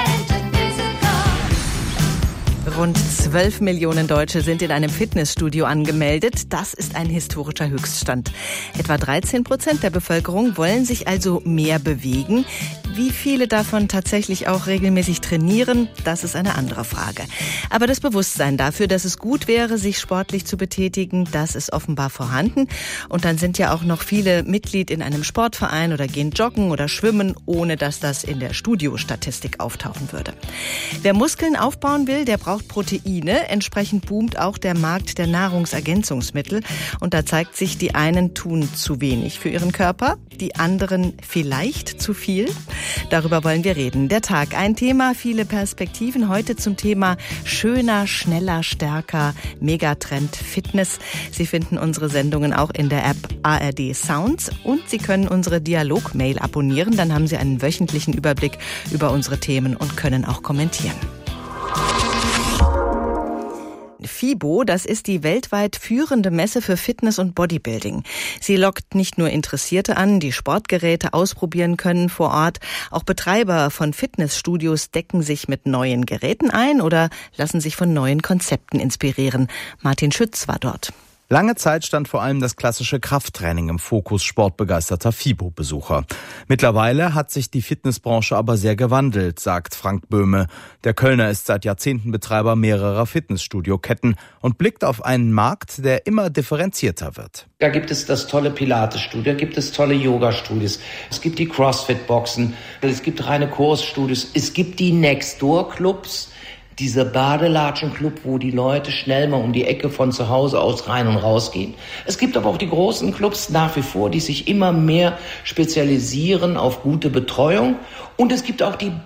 Rund zwölf Millionen Deutsche sind in einem Fitnessstudio angemeldet. Das ist ein historischer Höchststand. Etwa dreizehn Prozent der Bevölkerung wollen sich also mehr bewegen. Wie viele davon tatsächlich auch regelmäßig trainieren, das ist eine andere Frage. Aber das Bewusstsein dafür, dass es gut wäre, sich sportlich zu betätigen, das ist offenbar vorhanden. Und dann sind ja auch noch viele Mitglied in einem Sportverein oder gehen joggen oder schwimmen, ohne dass das in der Studiostatistik auftauchen würde. Wer Muskeln aufbauen will, der braucht Proteine. Entsprechend boomt auch der Markt der Nahrungsergänzungsmittel. Und da zeigt sich, die einen tun zu wenig für ihren Körper, die anderen vielleicht zu viel. Darüber wollen wir reden. Der Tag, ein Thema, viele Perspektiven. Heute zum Thema schöner, schneller, stärker, Megatrend Fitness. Sie finden unsere Sendungen auch in der App A R D Sounds und Sie können unsere Dialog-Mail abonnieren. Dann haben Sie einen wöchentlichen Überblick über unsere Themen und können auch kommentieren. FIBO, das ist die weltweit führende Messe für Fitness und Bodybuilding. Sie lockt nicht nur Interessierte an, die Sportgeräte ausprobieren können vor Ort. Auch Betreiber von Fitnessstudios decken sich mit neuen Geräten ein oder lassen sich von neuen Konzepten inspirieren. Martin Schütz war dort.
Lange Zeit stand vor allem das klassische Krafttraining im Fokus sportbegeisterter FIBO-Besucher. Mittlerweile hat sich die Fitnessbranche aber sehr gewandelt, sagt Frank Böhme. Der Kölner ist seit Jahrzehnten Betreiber mehrerer Fitnessstudio-Ketten und blickt auf einen Markt, der immer differenzierter wird.
Da gibt es das tolle Pilates-Studio, da gibt es tolle Yoga-Studios, es gibt die Crossfit-Boxen, es gibt reine Kursstudios, es gibt die Next-Door-Clubs, dieser Badelatschen-Club, wo die Leute schnell mal um die Ecke von zu Hause aus rein und raus gehen. Es gibt aber auch die großen Clubs nach wie vor, die sich immer mehr spezialisieren auf gute Betreuung. Und es gibt auch die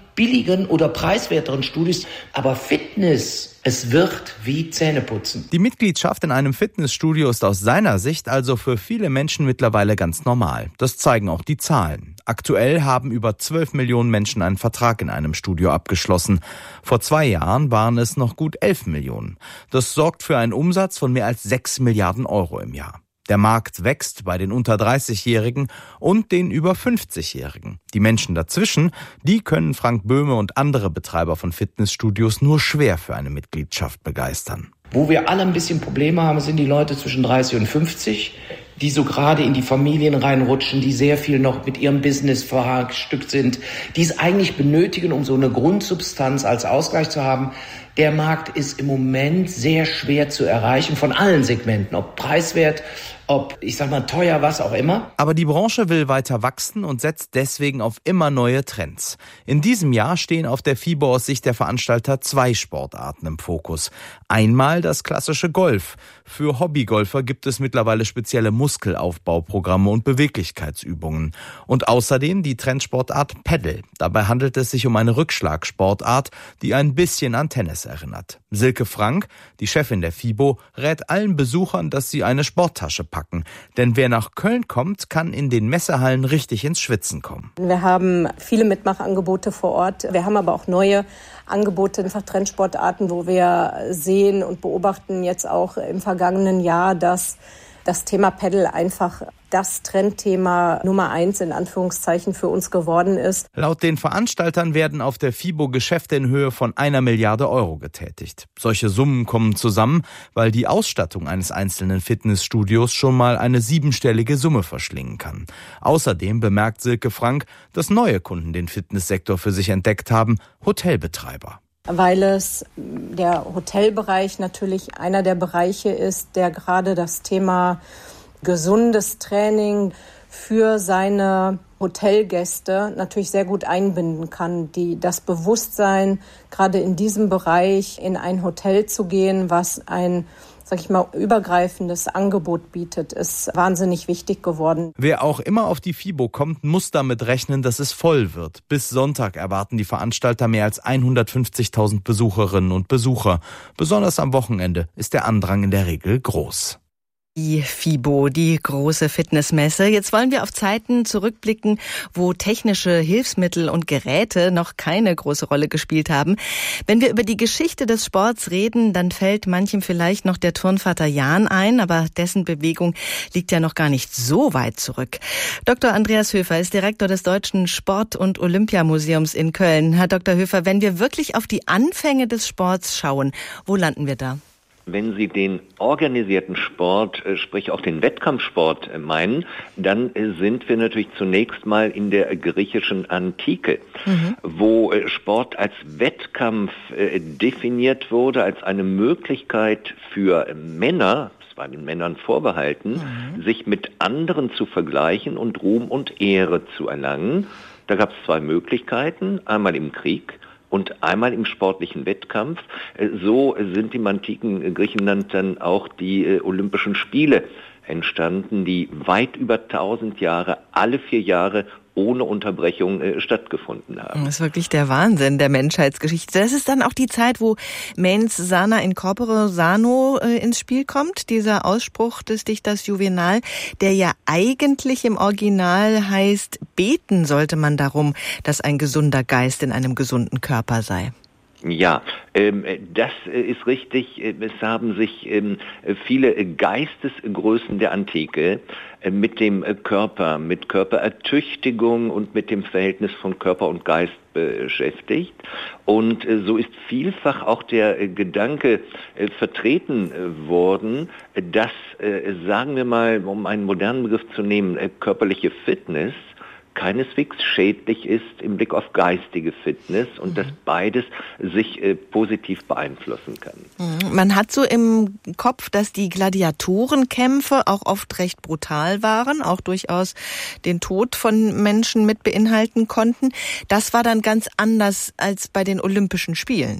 billigen oder preiswerteren Studios. Aber Fitness, es wird wie Zähneputzen.
Die Mitgliedschaft in einem Fitnessstudio ist aus seiner Sicht also für viele Menschen mittlerweile ganz normal. Das zeigen auch die Zahlen. Aktuell haben über zwölf Millionen Menschen einen Vertrag in einem Studio abgeschlossen. Vor zwei Jahren waren es noch gut elf Millionen. Das sorgt für einen Umsatz von mehr als sechs Milliarden Euro im Jahr. Der Markt wächst bei den unter dreißigjährigen und den über fünfzigjährigen. Die Menschen dazwischen, die können Frank Böhme und andere Betreiber von Fitnessstudios nur schwer für eine Mitgliedschaft begeistern.
Wo wir alle ein bisschen Probleme haben, sind die Leute zwischen dreißig und fünfzig, die so gerade in die Familien reinrutschen, die sehr viel noch mit ihrem Business verhackstückt sind, die es eigentlich benötigen, um so eine Grundsubstanz als Ausgleich zu haben. Der Markt ist im Moment sehr schwer zu erreichen von allen Segmenten, ob preiswert, ob, ich sag mal, teuer, was auch immer.
Aber die Branche will weiter wachsen und setzt deswegen auf immer neue Trends. In diesem Jahr stehen auf der FIBO aus Sicht der Veranstalter zwei Sportarten im Fokus. Einmal das klassische Golf. Für Hobbygolfer gibt es mittlerweile spezielle Muskelaufbauprogramme und Beweglichkeitsübungen. Und außerdem die Trendsportart Paddle. Dabei handelt es sich um eine Rückschlagsportart, die ein bisschen an Tennis erinnert. Silke Frank, die Chefin der FIBO, rät allen Besuchern, dass sie eine Sporttasche packen. Denn wer nach Köln kommt, kann in den Messehallen richtig ins Schwitzen kommen.
Wir haben viele Mitmachangebote vor Ort. Wir haben aber auch neue Angebote, einfach Trendsportarten, wo wir sehen und beobachten jetzt auch im vergangenen Jahr, dass das Thema Paddle einfach das Trendthema Nummer eins in Anführungszeichen für uns geworden ist.
Laut den Veranstaltern werden auf der FIBO Geschäfte in Höhe von einer Milliarde Euro getätigt. Solche Summen kommen zusammen, weil die Ausstattung eines einzelnen Fitnessstudios schon mal eine siebenstellige Summe verschlingen kann. Außerdem bemerkt Silke Frank, dass neue Kunden den Fitnesssektor für sich entdeckt haben, Hotelbetreiber.
Weil es der Hotelbereich natürlich einer der Bereiche ist, der gerade das Thema gesundes Training für seine Hotelgäste natürlich sehr gut einbinden kann. Die, das Bewusstsein, gerade in diesem Bereich in ein Hotel zu gehen, was ein, sag ich mal, übergreifendes Angebot bietet, ist wahnsinnig wichtig geworden.
Wer auch immer auf die FIBO kommt, muss damit rechnen, dass es voll wird. Bis Sonntag erwarten die Veranstalter mehr als hundertfünfzigtausend Besucherinnen und Besucher. Besonders am Wochenende ist der Andrang in der Regel groß.
Die FIBO, die große Fitnessmesse. Jetzt wollen wir auf Zeiten zurückblicken, wo technische Hilfsmittel und Geräte noch keine große Rolle gespielt haben. Wenn wir über die Geschichte des Sports reden, dann fällt manchem vielleicht noch der Turnvater Jan ein, aber dessen Bewegung liegt ja noch gar nicht so weit zurück. Doktor Andreas Höfer ist Direktor des Deutschen Sport- und Olympiamuseums in Köln. Herr Doktor Höfer, wenn wir wirklich auf die Anfänge des Sports schauen, wo landen wir da?
Wenn Sie den organisierten Sport, sprich auch den Wettkampfsport meinen, dann sind wir natürlich zunächst mal in der griechischen Antike, mhm. wo Sport als Wettkampf definiert wurde, als eine Möglichkeit für Männer, das war den Männern vorbehalten, mhm. sich mit anderen zu vergleichen und Ruhm und Ehre zu erlangen. Da gab es zwei Möglichkeiten, einmal im Krieg und einmal im sportlichen Wettkampf. So sind im antiken Griechenland dann auch die Olympischen Spiele entstanden, die weit über tausend Jahre, alle vier Jahre ohne Unterbrechung äh, stattgefunden haben.
Das ist wirklich der Wahnsinn der Menschheitsgeschichte. Das ist dann auch die Zeit, wo mens sana in corpore sano äh, ins Spiel kommt, dieser Ausspruch des Dichters Juvenal, der ja eigentlich im Original heißt, beten sollte man darum, dass ein gesunder Geist in einem gesunden Körper sei.
Ja, ähm, das ist richtig. Es haben sich ähm, viele Geistesgrößen der Antike äh, mit dem Körper, mit Körperertüchtigung und mit dem Verhältnis von Körper und Geist beschäftigt. Und äh, so ist vielfach auch der äh, Gedanke äh, vertreten äh, worden, dass, äh, sagen wir mal, um einen modernen Begriff zu nehmen, äh, körperliche Fitness keineswegs schädlich ist im Blick auf geistige Fitness und mhm. dass beides sich äh, positiv beeinflussen kann.
Mhm. Man hat so im Kopf, dass die Gladiatorenkämpfe auch oft recht brutal waren, auch durchaus den Tod von Menschen mit beinhalten konnten. Das war dann ganz anders als bei den Olympischen Spielen.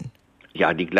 Ja, die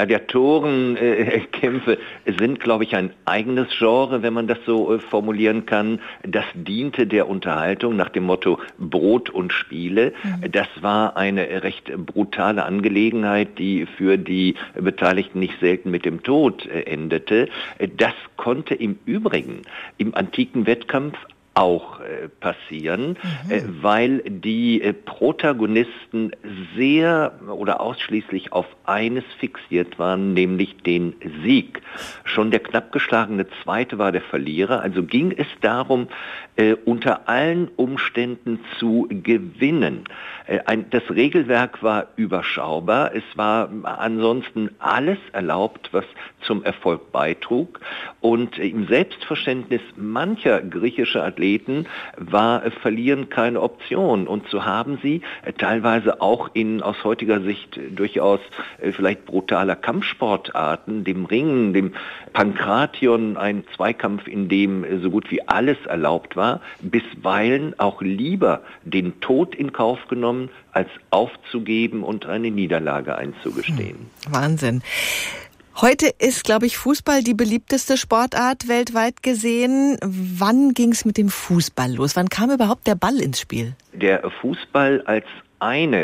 Gladiatorenkämpfe äh, sind, glaube ich, ein eigenes Genre, wenn man das so äh, formulieren kann. Das diente der Unterhaltung nach dem Motto Brot und Spiele. Mhm. Das war eine recht brutale Angelegenheit, die für die Beteiligten nicht selten mit dem Tod äh, endete. Das konnte im Übrigen im antiken Wettkampf auch äh, passieren, mhm. äh, weil die äh, Protagonisten sehr oder ausschließlich auf eines fixiert waren, nämlich den Sieg. Schon der knapp geschlagene Zweite war der Verlierer, also ging es darum, äh, unter allen Umständen zu gewinnen. Äh, ein, das Regelwerk war überschaubar, es war ansonsten alles erlaubt, was zum Erfolg beitrug, und äh, im Selbstverständnis mancher griechischer Athleten war äh, Verlieren keine Option, und so haben sie äh, teilweise auch in aus heutiger Sicht äh, durchaus äh, vielleicht brutaler Kampfsportarten, dem Ringen, dem Pankration, ein Zweikampf, in dem äh, so gut wie alles erlaubt war, bisweilen auch lieber den Tod in Kauf genommen, als aufzugeben und eine Niederlage einzugestehen.
Wahnsinn. Heute ist, glaube ich, Fußball die beliebteste Sportart weltweit gesehen. Wann ging es mit dem Fußball los? Wann kam überhaupt der Ball ins Spiel?
Der Fußball als eine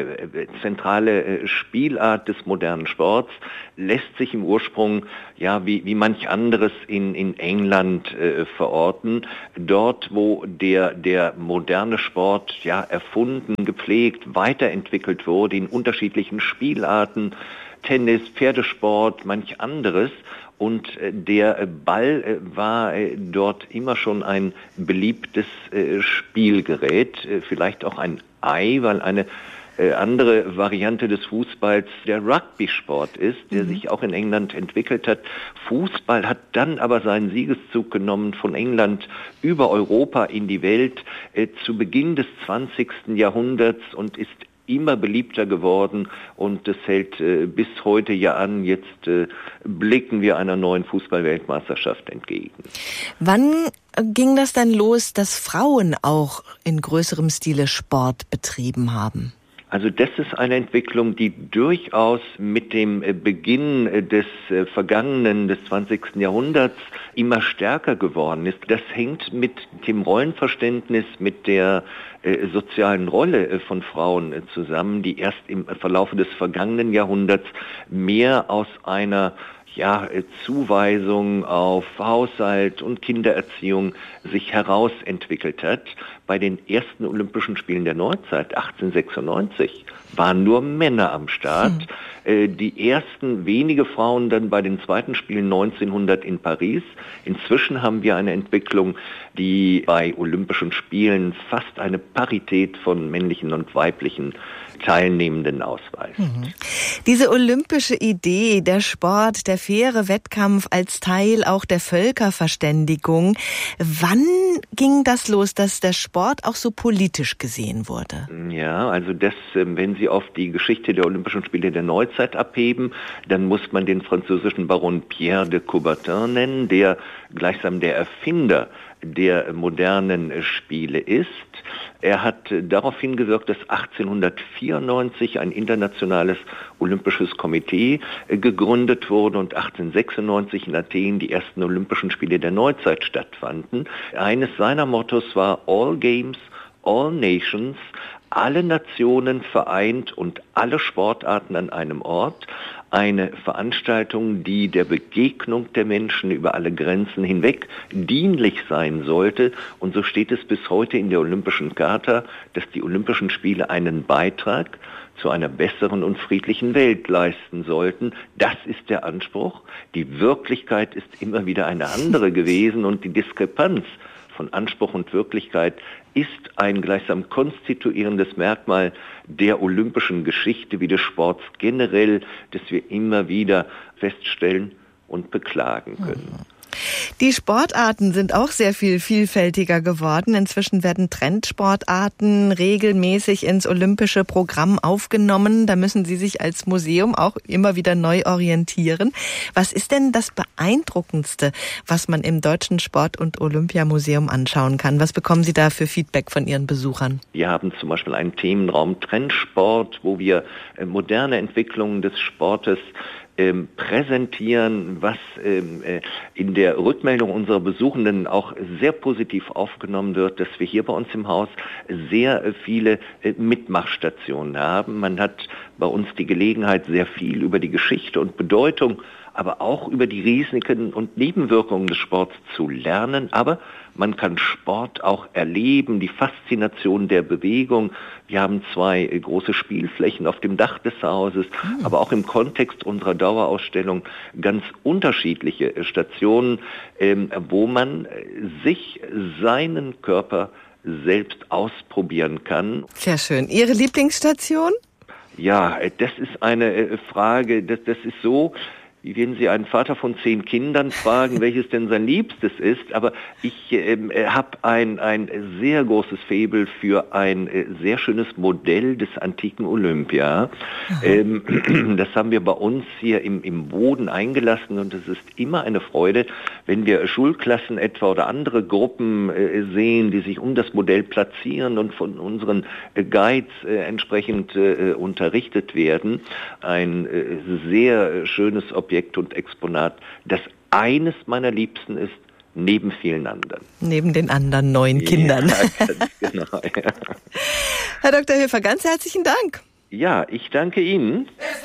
zentrale Spielart des modernen Sports lässt sich im Ursprung, ja, wie, wie manch anderes in, in England äh, verorten. Dort, wo der, der moderne Sport, ja, erfunden, gepflegt, weiterentwickelt wurde in unterschiedlichen Spielarten, Tennis, Pferdesport, manch anderes. Und äh, der Ball äh, war äh, dort immer schon ein beliebtes äh, Spielgerät, äh, vielleicht auch ein Ei, weil eine äh, andere Variante des Fußballs der Rugby-Sport ist, der mhm. sich auch in England entwickelt hat. Fußball hat dann aber seinen Siegeszug genommen von England über Europa in die Welt äh, zu Beginn des zwanzigsten Jahrhunderts und ist immer beliebter geworden, und es hält äh, bis heute ja an. Jetzt äh, blicken wir einer neuen Fußball-Weltmeisterschaft entgegen.
Wann ging das dann los, dass Frauen auch in größerem Stile Sport betrieben haben?
Also das ist eine Entwicklung, die durchaus mit dem Beginn des vergangenen, des zwanzigsten Jahrhunderts immer stärker geworden ist. Das hängt mit dem Rollenverständnis, mit der äh, sozialen Rolle von Frauen äh, zusammen, die erst im Verlaufe des vergangenen Jahrhunderts mehr aus einer ja, Zuweisung auf Haushalt und Kindererziehung sich herausentwickelt hat. Bei den ersten Olympischen Spielen der Neuzeit, achtzehnhundertsechsundneunzig, waren nur Männer am Start. Hm. Die ersten wenige Frauen dann bei den zweiten Spielen neunzehnhundert in Paris. Inzwischen haben wir eine Entwicklung, die bei Olympischen Spielen fast eine Parität von männlichen und weiblichen Teilnehmenden ausweist.
Mhm. Diese olympische Idee, der Sport, der faire Wettkampf als Teil auch der Völkerverständigung, wann ging das los, dass der Sport auch so politisch gesehen wurde?
Ja, also das, wenn Sie auf die Geschichte der Olympischen Spiele der Neuzeit abheben, dann muss man den französischen Baron Pierre de Coubertin nennen, der gleichsam der Erfinder der modernen Spiele ist. Er hat darauf hingewirkt, dass achtzehnhundertvierundneunzig ein internationales olympisches Komitee gegründet wurde und achtzehnhundertsechsundneunzig in Athen die ersten Olympischen Spiele der Neuzeit stattfanden. Eines seiner Mottos war All Games, All Nations, alle Nationen vereint und alle Sportarten an einem Ort. Eine Veranstaltung, die der Begegnung der Menschen über alle Grenzen hinweg dienlich sein sollte. Und so steht es bis heute in der Olympischen Charta, dass die Olympischen Spiele einen Beitrag zu einer besseren und friedlichen Welt leisten sollten. Das ist der Anspruch. Die Wirklichkeit ist immer wieder eine andere gewesen, und die Diskrepanz von Anspruch und Wirklichkeit ist ein gleichsam konstituierendes Merkmal der olympischen Geschichte wie des Sports generell, das wir immer wieder feststellen und beklagen können.
Die Sportarten sind auch sehr viel vielfältiger geworden. Inzwischen werden Trendsportarten regelmäßig ins olympische Programm aufgenommen. Da müssen Sie sich als Museum auch immer wieder neu orientieren. Was ist denn das Beeindruckendste, was man im Deutschen Sport- und Olympiamuseum anschauen kann? Was bekommen Sie da für Feedback von Ihren Besuchern?
Wir haben zum Beispiel einen Themenraum Trendsport, wo wir moderne Entwicklungen des Sportes ähm, präsentieren, was ähm, äh, in der Rückmeldung unserer Besuchenden auch sehr positiv aufgenommen wird, dass wir hier bei uns im Haus sehr äh, viele äh, Mitmachstationen haben. Man hat bei uns die Gelegenheit, sehr viel über die Geschichte und Bedeutung, aber auch über die Risiken und Nebenwirkungen des Sports zu lernen. Aber man kann Sport auch erleben, die Faszination der Bewegung. Wir haben zwei große Spielflächen auf dem Dach des Hauses, mhm. aber auch im Kontext unserer Dauerausstellung ganz unterschiedliche Stationen, ähm, wo man sich seinen Körper selbst ausprobieren kann.
Sehr schön. Ihre Lieblingsstation?
Ja, das ist eine Frage, das, das ist so, wie wenn Sie einen Vater von zehn Kindern fragen, welches denn sein Liebstes ist. Aber ich ähm, habe ein, ein sehr großes Faible für ein äh, sehr schönes Modell des antiken Olympia. Ähm, das haben wir bei uns hier im, im Boden eingelassen und es ist immer eine Freude, wenn wir Schulklassen etwa oder andere Gruppen äh, sehen, die sich um das Modell platzieren und von unseren äh, Guides äh, entsprechend äh, unterrichtet werden. Ein äh, sehr schönes Objekt und Exponat, das eines meiner Liebsten ist, neben vielen anderen.
Neben den anderen neun Kindern.
Ja, ganz genau, ja.
Herr Doktor Höfer, ganz herzlichen Dank.
Ja, ich danke Ihnen.